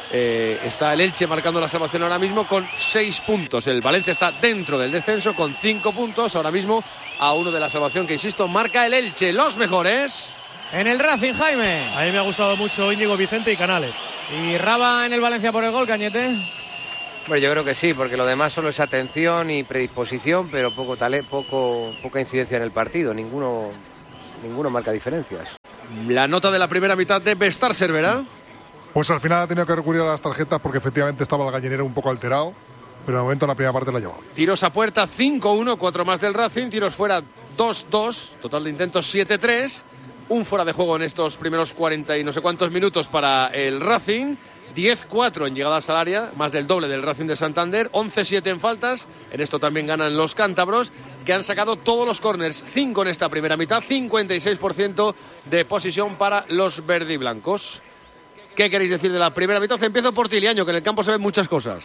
Está el Elche marcando la salvación ahora mismo con 6 puntos. El Valencia está dentro del descenso con 5 puntos. Ahora mismo a 1 de la salvación, que insisto, marca el Elche. Los mejores en el Racing, Jaime. A mí me ha gustado mucho Íñigo Vicente y Canales. ¿Y Raba en el Valencia por el gol, Cañete? Bueno, yo creo que sí, porque lo demás solo es atención y predisposición, pero poca incidencia en el partido. Ninguno marca diferencias. La nota de la primera mitad de Bestar Cervera. Pues al final ha tenido que recurrir a las tarjetas porque efectivamente estaba el gallinero un poco alterado, pero de momento en la primera parte la ha llevado. Tiros a puerta 5-1, 4 más del Racing. Tiros fuera 2-2, total de intentos 7-3. Un fuera de juego en estos primeros 40 y no sé cuántos minutos para el Racing. 10-4 en llegadas al área, más del doble del Racing de Santander. 11-7 en faltas. En esto también ganan los cántabros, que han sacado todos los córners. 5 en esta primera mitad. 56% de posesión para los verdiblancos. ¿Qué queréis decir de la primera mitad? Empiezo por Tiliaño, que en el campo se ven muchas cosas.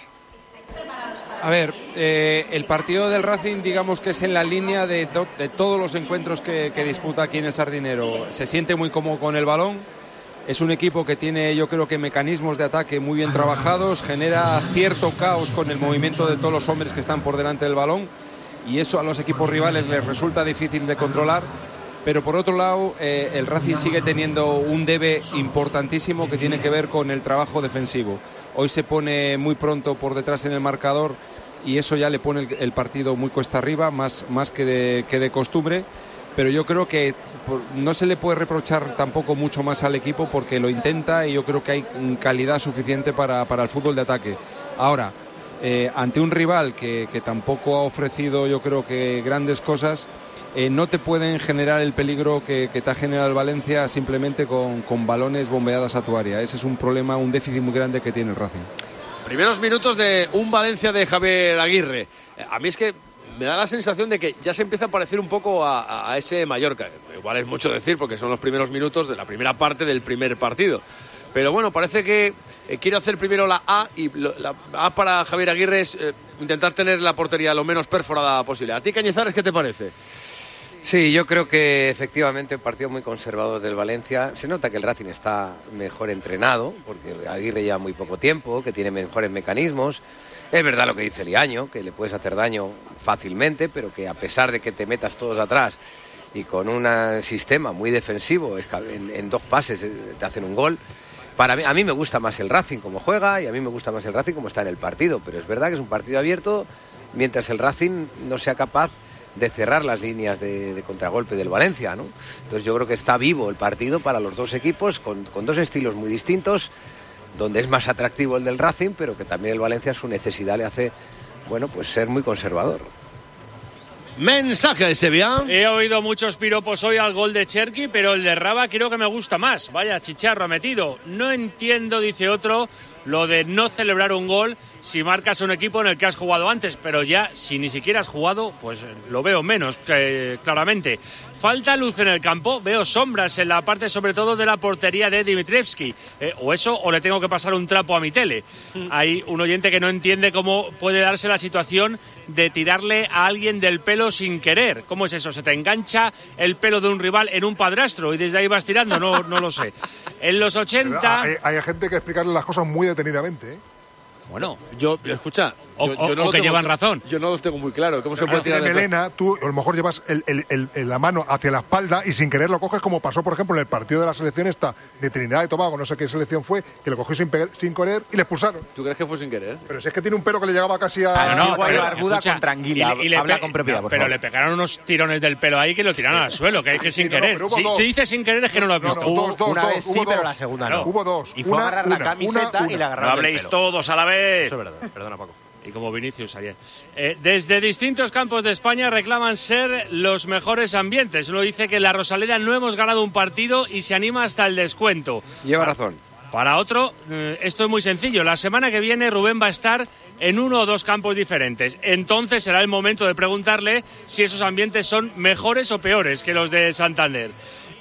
A ver, el partido del Racing, digamos que es en la línea de todos los encuentros que disputa aquí en el Sardinero. Se siente muy cómodo con el balón. Es un equipo que tiene, yo creo que mecanismos de ataque muy bien trabajados. Genera cierto caos con el movimiento de todos los hombres que están por delante del balón. Y eso a los equipos rivales les resulta difícil de controlar. Pero por otro lado, el Racing sigue teniendo un debe importantísimo que tiene que ver con el trabajo defensivo. Hoy se pone muy pronto por detrás en el marcador y eso ya le pone el partido muy cuesta arriba, más que de costumbre. Pero yo creo que no se le puede reprochar tampoco mucho más al equipo porque lo intenta y yo creo que hay calidad suficiente para el fútbol de ataque. Ahora, ante un rival que tampoco ha ofrecido, yo creo que grandes cosas, no te pueden generar el peligro que te ha generado el Valencia simplemente con balones bombeados a tu área. Ese es un problema, un déficit muy grande que tiene el Racing. Primeros minutos de un Valencia de Javier Aguirre. A mí es que me da la sensación de que ya se empieza a parecer un poco a ese Mallorca. Igual es mucho decir porque son los primeros minutos de la primera parte del primer partido. Pero bueno, parece que quiere hacer primero la A y la A para Javier Aguirre es intentar tener la portería lo menos perforada posible. ¿A ti, Cañizares, qué te parece? Sí, yo creo que efectivamente un partido muy conservador del Valencia. Se nota que el Racing está mejor entrenado, porque Aguirre lleva muy poco tiempo, que tiene mejores mecanismos. Es verdad lo que dice Liaño, que le puedes hacer daño fácilmente, pero que a pesar de que te metas todos atrás y con un sistema muy defensivo, en 2 pases te hacen un gol. A mí me gusta más el Racing como juega y a mí me gusta más el Racing como está en el partido, pero es verdad que es un partido abierto mientras el Racing no sea capaz de cerrar las líneas de contragolpe del Valencia, ¿no? Entonces yo creo que está vivo el partido para los dos equipos con 2 estilos muy distintos, donde es más atractivo el del Racing, pero que también el Valencia su necesidad le hace, bueno, pues ser muy conservador. Mensaje de Sevilla. He oído muchos piropos hoy al gol de Cherki, pero el de Raba creo que me gusta más. Vaya chicharro ha metido. No entiendo, dice otro, lo de no celebrar un gol si marcas a un equipo en el que has jugado antes, pero ya si ni siquiera has jugado, pues lo veo menos claramente. Falta luz en el campo, veo sombras en la parte sobre todo de la portería de Dimitrievski, o eso o le tengo que pasar un trapo a mi tele. Hay un oyente que no entiende cómo puede darse la situación de tirarle a alguien del pelo sin querer. ¿Cómo es eso? ¿Se te engancha el pelo de un rival en un padrastro y desde ahí vas tirando? No lo sé. En los 80... Hay gente que explicarle las cosas muy detenidamente, ¿eh? Bueno, yo escucha, yo no que llevan razón. Yo no los tengo muy claro. ¿Cómo se puede tirar de melena? Tú a lo mejor llevas la mano hacia la espalda y sin querer lo coges, como pasó, por ejemplo, en el partido de la selección esta de Trinidad y Tobago, no sé qué selección fue, que lo cogió sin querer y le expulsaron. ¿Tú crees que fue sin querer? Pero si es que tiene un pelo que le llegaba casi a... Arguda contra Anguila, y habla con propiedad, pero le pegaron unos tirones del pelo ahí que lo tiraron al suelo, que hay que sin querer. Si dice sin querer es que no lo has visto. Una vez sí, pero la segunda no. Hubo 2. Y fue a agarrar la camiseta y le agarraron. No habléis todos a la vez. Eso es verdad. Perdona, Paco. Y como Vinicius ayer. Desde distintos campos de España reclaman ser los mejores ambientes. Uno dice que en la Rosaleda no hemos ganado un partido y se anima hasta el descuento. Lleva razón. Para otro, esto es muy sencillo. La semana que viene Rubén va a estar en 1 o 2 campos diferentes. Entonces será el momento de preguntarle si esos ambientes son mejores o peores que los de Santander.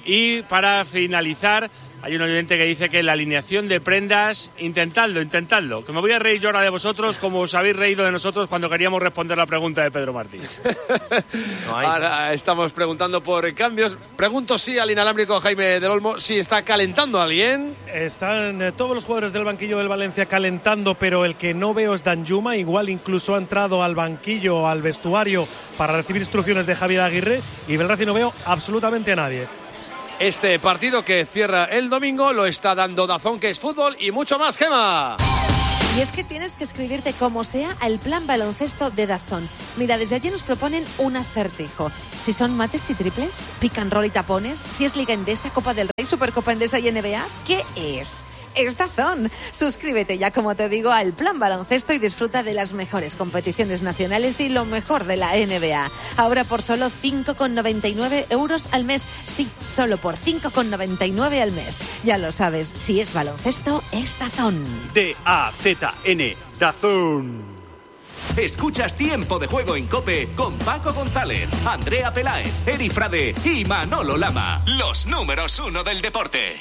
Y para finalizar, hay un oyente que dice que la alineación de prendas, intentadlo, que me voy a reír yo ahora de vosotros como os habéis reído de nosotros cuando queríamos responder la pregunta de Pedro Martín. Ahora estamos preguntando por cambios. Pregunto si al inalámbrico Jaime del Olmo si está calentando a alguien. Están todos los jugadores del banquillo del Valencia calentando, pero el que no veo es Danjuma. Igual incluso ha entrado al banquillo, al vestuario, para recibir instrucciones de Javier Aguirre. Y del Racing no veo absolutamente a nadie. Este partido que cierra el domingo lo está dando DAZN, que es fútbol y mucho más, Gema. Y es que tienes que escribirte como sea al plan baloncesto de DAZN. Mira, desde allí nos proponen un acertijo. Si son mates y triples, pick and roll y tapones, si es Liga Endesa, Copa del Rey, Supercopa Endesa y NBA, ¿qué es? Es DAZN. Suscríbete ya, como te digo, al plan baloncesto y disfruta de las mejores competiciones nacionales y lo mejor de la NBA. Ahora por solo 5,99 € al mes. Sí, solo por 5,99 al mes. Ya lo sabes, si es baloncesto, es DAZN. DAZN, DAZN. Escuchas Tiempo de Juego en COPE con Paco González, Andrea Peláez, Eri Frade y Manolo Lama. Los números 1 del deporte.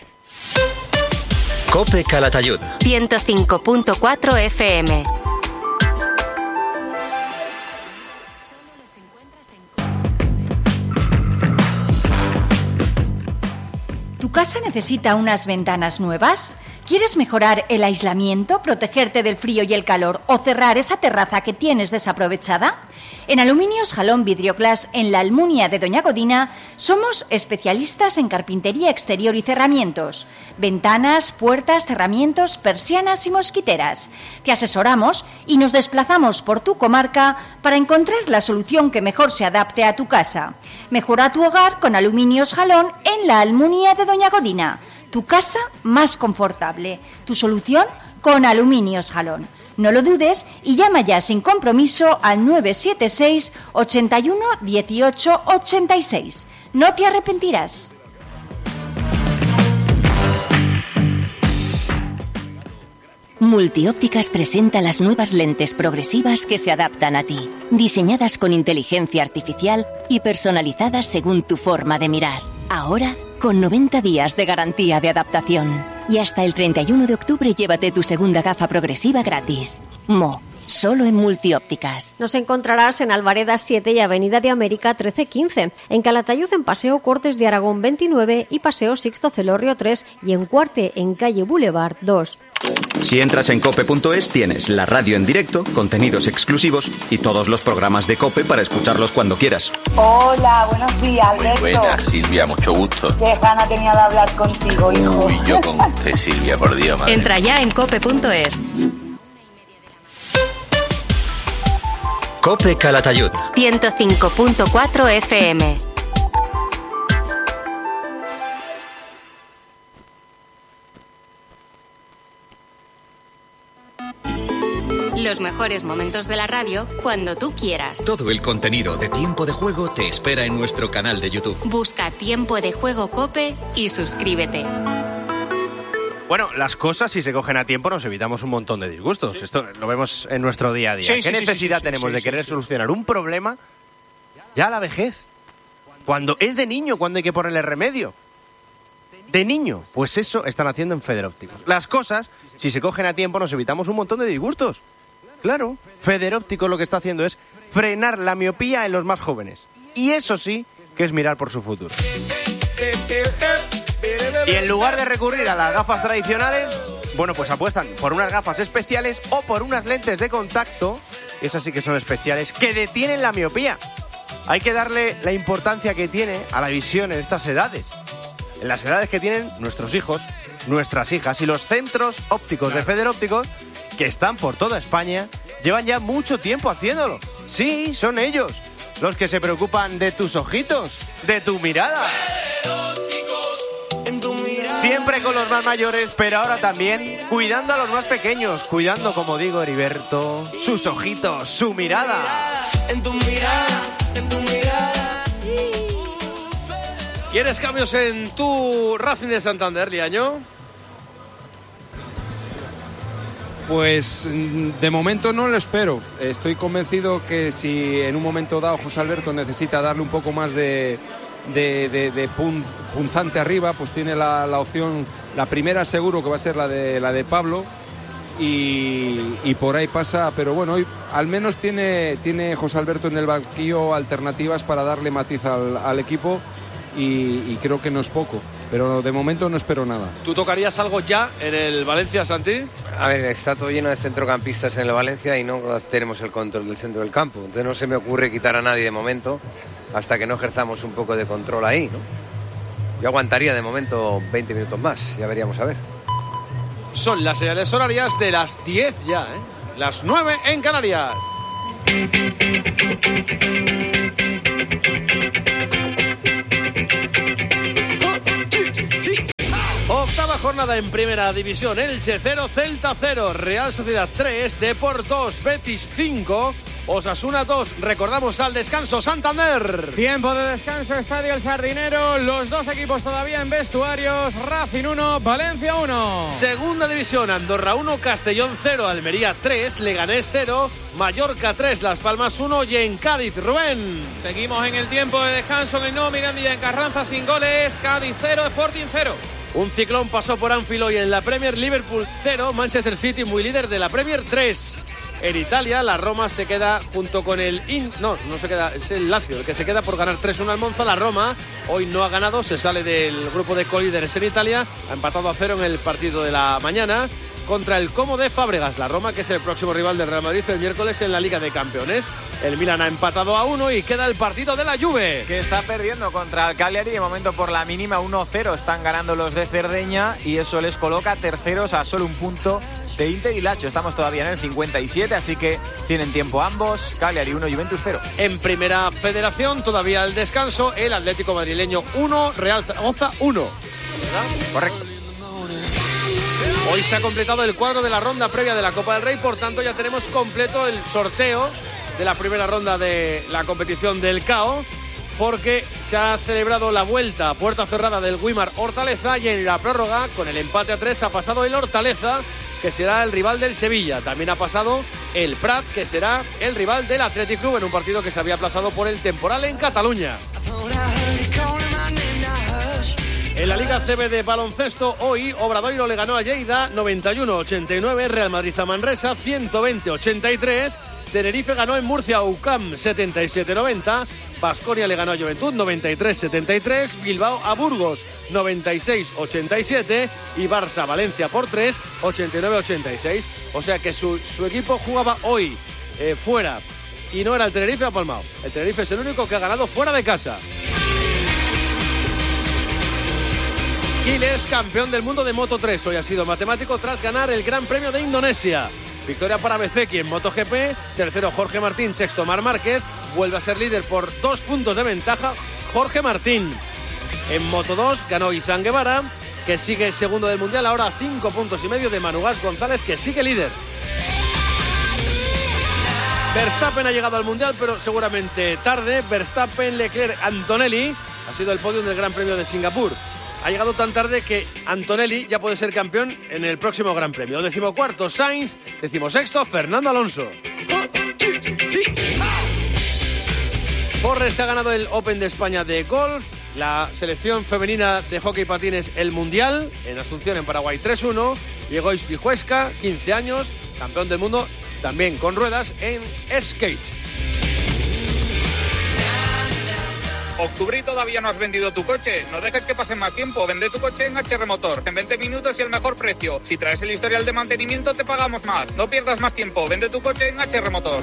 COPE Calatayud 105.4 FM. ¿Tu casa necesita unas ventanas nuevas? ¿Quieres mejorar el aislamiento, protegerte del frío y el calor o cerrar esa terraza que tienes desaprovechada? En Aluminios Jalón Vidrioglass, en la Almunia de Doña Godina, somos especialistas en carpintería exterior y cerramientos. Ventanas, puertas, cerramientos, persianas y mosquiteras. Te asesoramos y nos desplazamos por tu comarca para encontrar la solución que mejor se adapte a tu casa. Mejora tu hogar con Aluminios Jalón en la Almunia de Doña Godina. Tu casa más confortable. Tu solución con Aluminios Jalón. No lo dudes y llama ya sin compromiso al 976 81 18 86. No te arrepentirás. Multiópticas presenta las nuevas lentes progresivas que se adaptan a ti, diseñadas con inteligencia artificial y personalizadas según tu forma de mirar. Ahora, con 90 días de garantía de adaptación. Y hasta el 31 de octubre llévate tu segunda gafa progresiva gratis. Solo en Multiópticas. Nos encontrarás en Alvareda 7 y Avenida de América 1315, en Calatayud en Paseo Cortes de Aragón 29 y Paseo Sixto Celorrio 3 y en Cuarte en Calle Boulevard 2. Si entras en cope.es tienes la radio en directo, contenidos exclusivos y todos los programas de COPE para escucharlos cuando quieras. Hola, buenos días, Alberto. Muy buenas, Silvia, mucho gusto. Qué gana tenía de hablar contigo, hijo. Uy, yo con usted, Silvia, por Dios, madre. Entra ya en cope.es. COPE Calatayud 105.4 FM. Los mejores momentos de la radio cuando tú quieras. Todo el contenido de Tiempo de Juego te espera en nuestro canal de YouTube. Busca Tiempo de Juego COPE y suscríbete. Bueno, las cosas, si se cogen a tiempo, nos evitamos un montón de disgustos. Esto lo vemos en nuestro día a día. ¿Qué necesidad tenemos de querer solucionar un problema ya a la vejez? Cuando es de niño, cuando hay que ponerle remedio. De niño, pues eso están haciendo en Federópticos. Las cosas, si se cogen a tiempo, nos evitamos un montón de disgustos. Claro, Federópticos lo que está haciendo es frenar la miopía en los más jóvenes. Y eso sí que es mirar por su futuro. Y en lugar de recurrir a las gafas tradicionales, bueno, pues apuestan por unas gafas especiales o por unas lentes de contacto, esas sí que son especiales, que detienen la miopía. Hay que darle la importancia que tiene a la visión en estas edades. En las edades que tienen nuestros hijos, nuestras hijas, y los centros ópticos de Federópticos, que están por toda España, llevan ya mucho tiempo haciéndolo. Sí, son ellos los que se preocupan de tus ojitos, de tu mirada. Siempre con los más mayores, pero ahora también cuidando a los más pequeños, cuidando, como digo, Heriberto, sus ojitos, su mirada. En tu mirada, en tu mirada. ¿Quieres cambios en tu Racing de Santander, Liaño? Pues de momento no lo espero. Estoy convencido que si en un momento dado José Alberto necesita darle un poco más de punzante arriba, pues tiene la opción, la primera seguro que va a ser la de Pablo, y por ahí pasa, pero bueno, hoy al menos tiene José Alberto en el banquillo alternativas para darle matiz al equipo, y creo que no es poco, pero de momento no espero nada. ¿Tú tocarías algo ya en el Valencia, Santi? A ver, está todo lleno de centrocampistas en el Valencia y no tenemos el control del centro del campo, entonces no se me ocurre quitar a nadie de momento hasta que no ejerzamos un poco de control ahí, ¿no? Yo aguantaría de momento 20 minutos más, ya veríamos a ver. Son las señales horarias de las 10 ya, las 9 en Canarias. Octava jornada en Primera División. Elche 0, Celta 0, Real Sociedad 3, Depor 2, Betis 5, Osasuna 2. Recordamos al descanso Santander. Tiempo de descanso, Estadio El Sardinero. Los dos equipos todavía en vestuarios. Racing 1, Valencia 1. Segunda División, Andorra 1, Castellón 0, Almería 3, Leganés 0, Mallorca 3, Las Palmas 1 y en Cádiz, Rubén. Seguimos en el tiempo de descanso en el nuevo Mirandilla en Carranza sin goles. Cádiz 0, Sporting 0. Un ciclón pasó por Anfield hoy en la Premier. Liverpool 0, Manchester City muy líder de la Premier 3. En Italia, la Roma se queda junto con el... No se queda, es el Lazio el que se queda por ganar 3-1 al Monza. La Roma hoy no ha ganado, se sale del grupo de colíderes en Italia. Ha empatado a 0 en el partido de la mañana contra el Como de Fábregas. La Roma, que es el próximo rival del Real Madrid el miércoles en la Liga de Campeones. El Milan ha empatado a 1 y queda el partido de la Juve, que está perdiendo contra el Cagliari. De momento por la mínima 1-0 están ganando los de Cerdeña y eso les coloca terceros a solo un punto de Inter y Lazio. Estamos todavía en el 57, así que tienen tiempo ambos. Cagliari 1, Juventus 0. En Primera Federación, todavía al descanso, el Atlético Madrileño 1, Real Zaragoza 1. ¿Verdad? Correcto. Hoy se ha completado el cuadro de la ronda previa de la Copa del Rey, por tanto ya tenemos completo el sorteo de la primera ronda de la competición del CAO, porque se ha celebrado la vuelta a puerta cerrada del Guimar Hortaleza y en la prórroga, con el empate a 3, ha pasado el Hortaleza, que será el rival del Sevilla. También ha pasado el Prat, que será el rival del Athletic Club en un partido que se había aplazado por el temporal en Cataluña. En la Liga CB de baloncesto, hoy Obradoiro le ganó a Lleida 91-89, Real Madrid a Manresa 120-83, Tenerife ganó en Murcia a UCAM 77-90, Baskonia le ganó a Juventud 93-73, Bilbao a Burgos 96-87 y Barça Valencia por 3 89-86. O sea que su equipo jugaba hoy fuera y no era el Tenerife apalmao. El Tenerife es el único que ha ganado fuera de casa. Quiles, campeón del mundo de Moto 3, hoy ha sido matemático tras ganar el Gran Premio de Indonesia. Victoria para Bezeki en MotoGP, tercero Jorge Martín, sexto Marc Márquez, vuelve a ser líder por 2 puntos de ventaja Jorge Martín. En Moto 2 ganó Izan Guevara, que sigue segundo del Mundial, ahora a 5 puntos y medio de Manu Gas González, que sigue líder. Verstappen ha llegado al Mundial, pero seguramente tarde. Verstappen, Leclerc, Antonelli, ha sido el podio del Gran Premio de Singapur. Ha llegado tan tarde que Antonelli ya puede ser campeón en el próximo Gran Premio. 14º Sainz, 16º Fernando Alonso. Forres ha ganado el Open de España de golf. La selección femenina de hockey patines el Mundial en Asunción, en Paraguay, 3-1. Llegó Vijuesca, 15 años, campeón del mundo también con ruedas en skate. Octubre todavía no has vendido tu coche. No dejes que pase más tiempo. Vende tu coche en HR Motor. En 20 minutos y el mejor precio. Si traes el historial de mantenimiento te pagamos más. No pierdas más tiempo. Vende tu coche en HR Motor.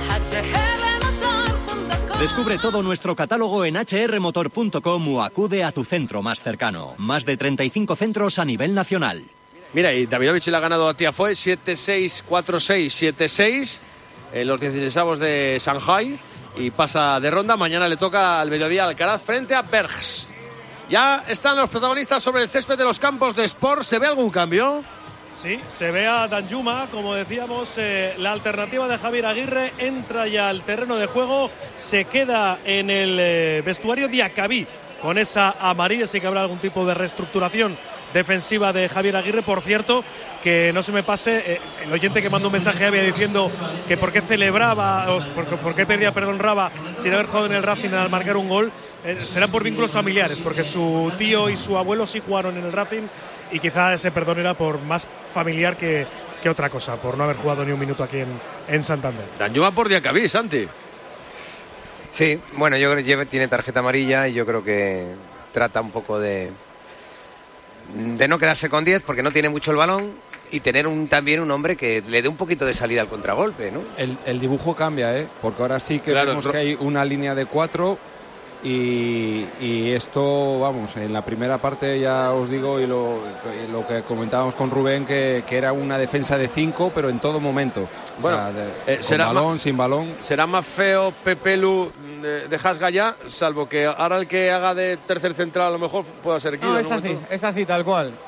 Descubre todo nuestro catálogo en hrmotor.com o acude a tu centro más cercano. Más de 35 centros a nivel nacional. Mira, y Davidovich le ha ganado a Tiafoe 7-6, 4-6, 7-6 en los 16avos de Shanghai. Y pasa de ronda. Mañana le toca al mediodía Alcaraz frente a Bergs. Ya están los protagonistas sobre el césped de los campos de Sport. ¿Se ve algún cambio? Sí, se ve a Danjuma, como decíamos, la alternativa de Javier Aguirre entra ya al terreno de juego, se queda en el vestuario Diacabí con esa amarilla, sí que habrá algún tipo de reestructuración defensiva de Javier Aguirre. Por cierto, que no se me pase, el oyente que mandó un mensaje había diciendo que por qué celebraba, por qué perdía, Raba, sin haber jugado en el Racing al marcar un gol, será por vínculos familiares, porque su tío y su abuelo sí jugaron en el Racing y quizá ese perdón era por más familiar que otra cosa, por no haber jugado ni un minuto aquí en Santander. Danjuma por Diacabí, Santi. Sí, bueno, yo creo que tiene tarjeta amarilla y yo creo que trata un poco de no quedarse con 10 porque no tiene mucho el balón y tener también un hombre que le dé un poquito de salida al contragolpe, ¿no? El dibujo cambia, porque ahora sí que vemos que hay una línea de 4 y esto, vamos, en la primera parte ya os digo, y lo que comentábamos con Rubén, que era una defensa de 5, pero en todo momento. Bueno, con balón, sin balón. Será más feo Pepelu de Hasgaya, salvo que ahora el que haga de tercer central a lo mejor pueda ser Guido. No, es así, tal cual.